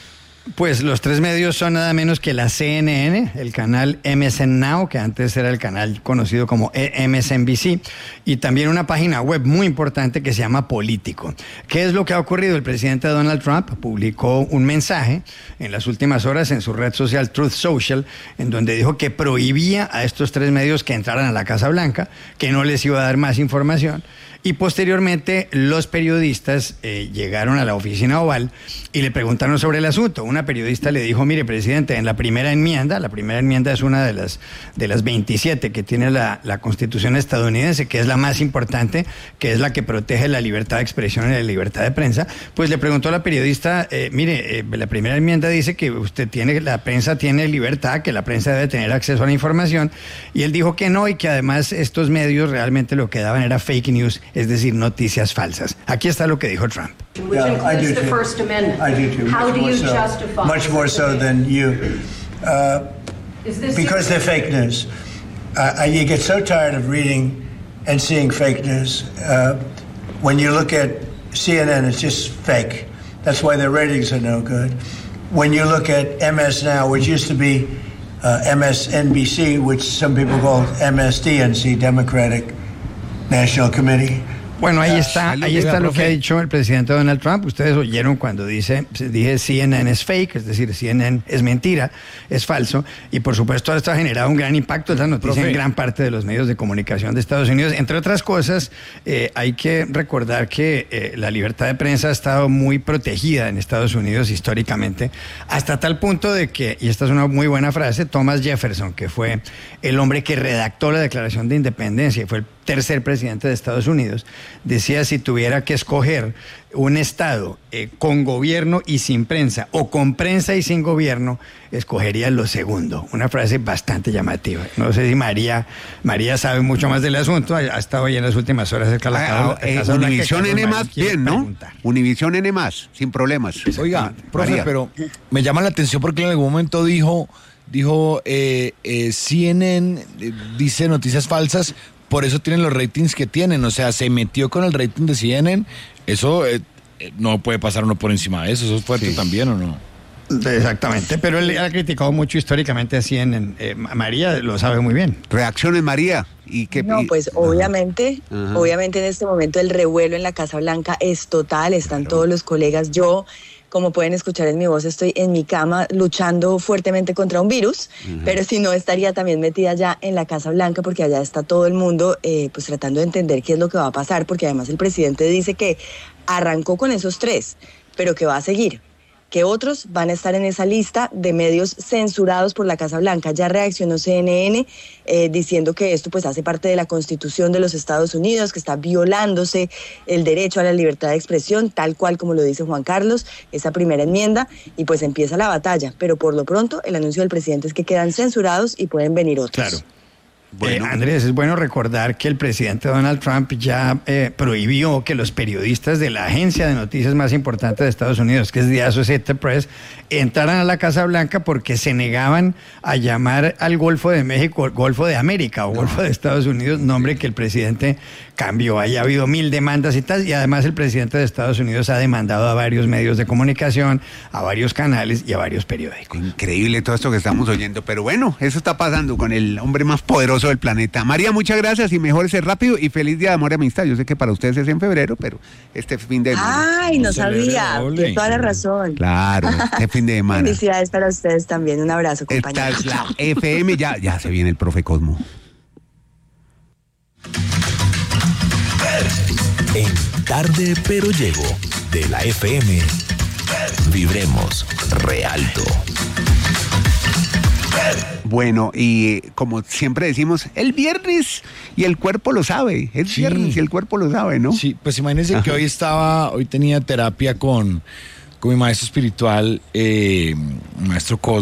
Pues los tres medios son nada menos que la C N N, el canal M S N Now, que antes era el canal conocido como M S N B C, y también una página web muy importante que se llama Político. ¿Qué es lo que ha ocurrido? El presidente Donald Trump publicó un mensaje en las últimas horas en su red social Truth Social, en donde dijo que prohibía a estos tres medios que entraran a la Casa Blanca, que no les iba a dar más información. Y posteriormente los periodistas eh, llegaron a la oficina oval y le preguntaron sobre el asunto. Una periodista le dijo, mire, presidente, en la primera enmienda, la primera enmienda es una de las, de las veintisiete que tiene la, la Constitución estadounidense, que es la más importante, que es la que protege la libertad de expresión y la libertad de prensa. Pues le preguntó a la periodista, eh, mire, eh, la primera enmienda dice que usted tiene, la prensa tiene libertad, que la prensa debe tener acceso a la información, y él dijo que no, y que además estos medios realmente lo que daban era fake news, es decir, noticias falsas. Aquí está lo que dijo Trump.
Yeah, I do too. First Amendment. I do too. How do you so, justify? Much more so than you. Uh, because they're fake news. Uh, you get so tired of reading and seeing fake news. Uh, when you look at C N N, it's just fake. That's why their ratings are no good. When you look at M S Now, which used to be uh, M S N B C, which some people call M S D N C, Democratic National Committee.
Bueno, ahí está, ahí está lo que ha dicho el presidente Donald Trump. Ustedes oyeron cuando dice, dije C N N es fake, es decir, C N N es mentira, es falso. Y por supuesto esto ha generado un gran impacto, esta noticia Profe. en gran parte de los medios de comunicación de Estados Unidos. Entre otras cosas, eh, hay que recordar que eh, la libertad de prensa ha estado muy protegida en Estados Unidos históricamente, hasta tal punto de que, y esta es una muy buena frase, Thomas Jefferson, que fue el hombre que redactó la Declaración de Independencia y fue el tercer presidente de Estados Unidos, decía, si tuviera que escoger un estado eh, con gobierno y sin prensa, o con prensa y sin gobierno, escogería lo segundo. Una frase bastante llamativa. No sé si María María sabe mucho más del asunto, ha, ha estado ahí en las últimas horas cerca de la
ah, casa. Eh, Univisión N más, bien, ¿no? Preguntar. Univisión N más, sin problemas.
Oiga, profe, María. Pero me llama la atención porque en algún momento dijo, dijo eh, eh, C N N eh, dice noticias falsas, por eso tienen los ratings que tienen, o sea, se metió con el rating de C N N, eso eh, no puede pasar uno por encima de eso, eso es fuerte sí. también, ¿o no?
Exactamente, pero él ha criticado mucho históricamente a C N N. Eh, María lo sabe muy bien.
Reacciones, María. ¿Y qué,
no, pues
Ajá.
obviamente, Ajá. obviamente en este momento el revuelo en la Casa Blanca es total, están claro. todos los colegas, yo... Como pueden escuchar en mi voz, estoy en mi cama luchando fuertemente contra un virus, uh-huh. pero si no estaría también metida ya en la Casa Blanca, porque allá está todo el mundo eh, pues tratando de entender qué es lo que va a pasar, porque además el presidente dice que arrancó con esos tres, pero que va a seguir, que otros van a estar en esa lista de medios censurados por la Casa Blanca. Ya reaccionó C N N eh, diciendo que esto pues hace parte de la Constitución de los Estados Unidos, que está violándose el derecho a la libertad de expresión, tal cual como lo dice Juan Carlos, esa primera enmienda, y pues empieza la batalla. Pero por lo pronto el anuncio del presidente es que quedan censurados y pueden venir otros.
Claro. Bueno. Eh, Andrés, es bueno recordar que el presidente Donald Trump ya eh, prohibió que los periodistas de la agencia de noticias más importante de Estados Unidos, que es The Associated Press, entraran a la Casa Blanca porque se negaban a llamar al Golfo de México Golfo de América o no. Golfo de Estados Unidos, nombre que el presidente cambió. Ahí ha habido mil demandas y tal, y además el presidente de Estados Unidos ha demandado a varios medios de comunicación, a varios canales y a varios periódicos.
Increíble todo esto que estamos oyendo, pero bueno, eso está pasando con el hombre más poderoso del planeta. María, muchas gracias y mejórese rápido y feliz Día de Amor y Amistad. Yo sé que para ustedes es en febrero, pero este fin de semana.
Ay, no sabía. Tienes toda la razón.
Claro, este fin de semana.
Felicidades para ustedes también. Un abrazo, compañeros.
Esta es la F M, ya, ya se viene el profe Cosmo.
En Tarde Pero Llego, de la F M, vibremos re alto.
Bueno, y como siempre decimos, el viernes y el cuerpo lo sabe, el sí. viernes y el cuerpo lo sabe, ¿no?
Sí, pues imagínense Ajá. que hoy estaba, hoy tenía terapia con, con mi maestro espiritual, eh, maestro Cosmo.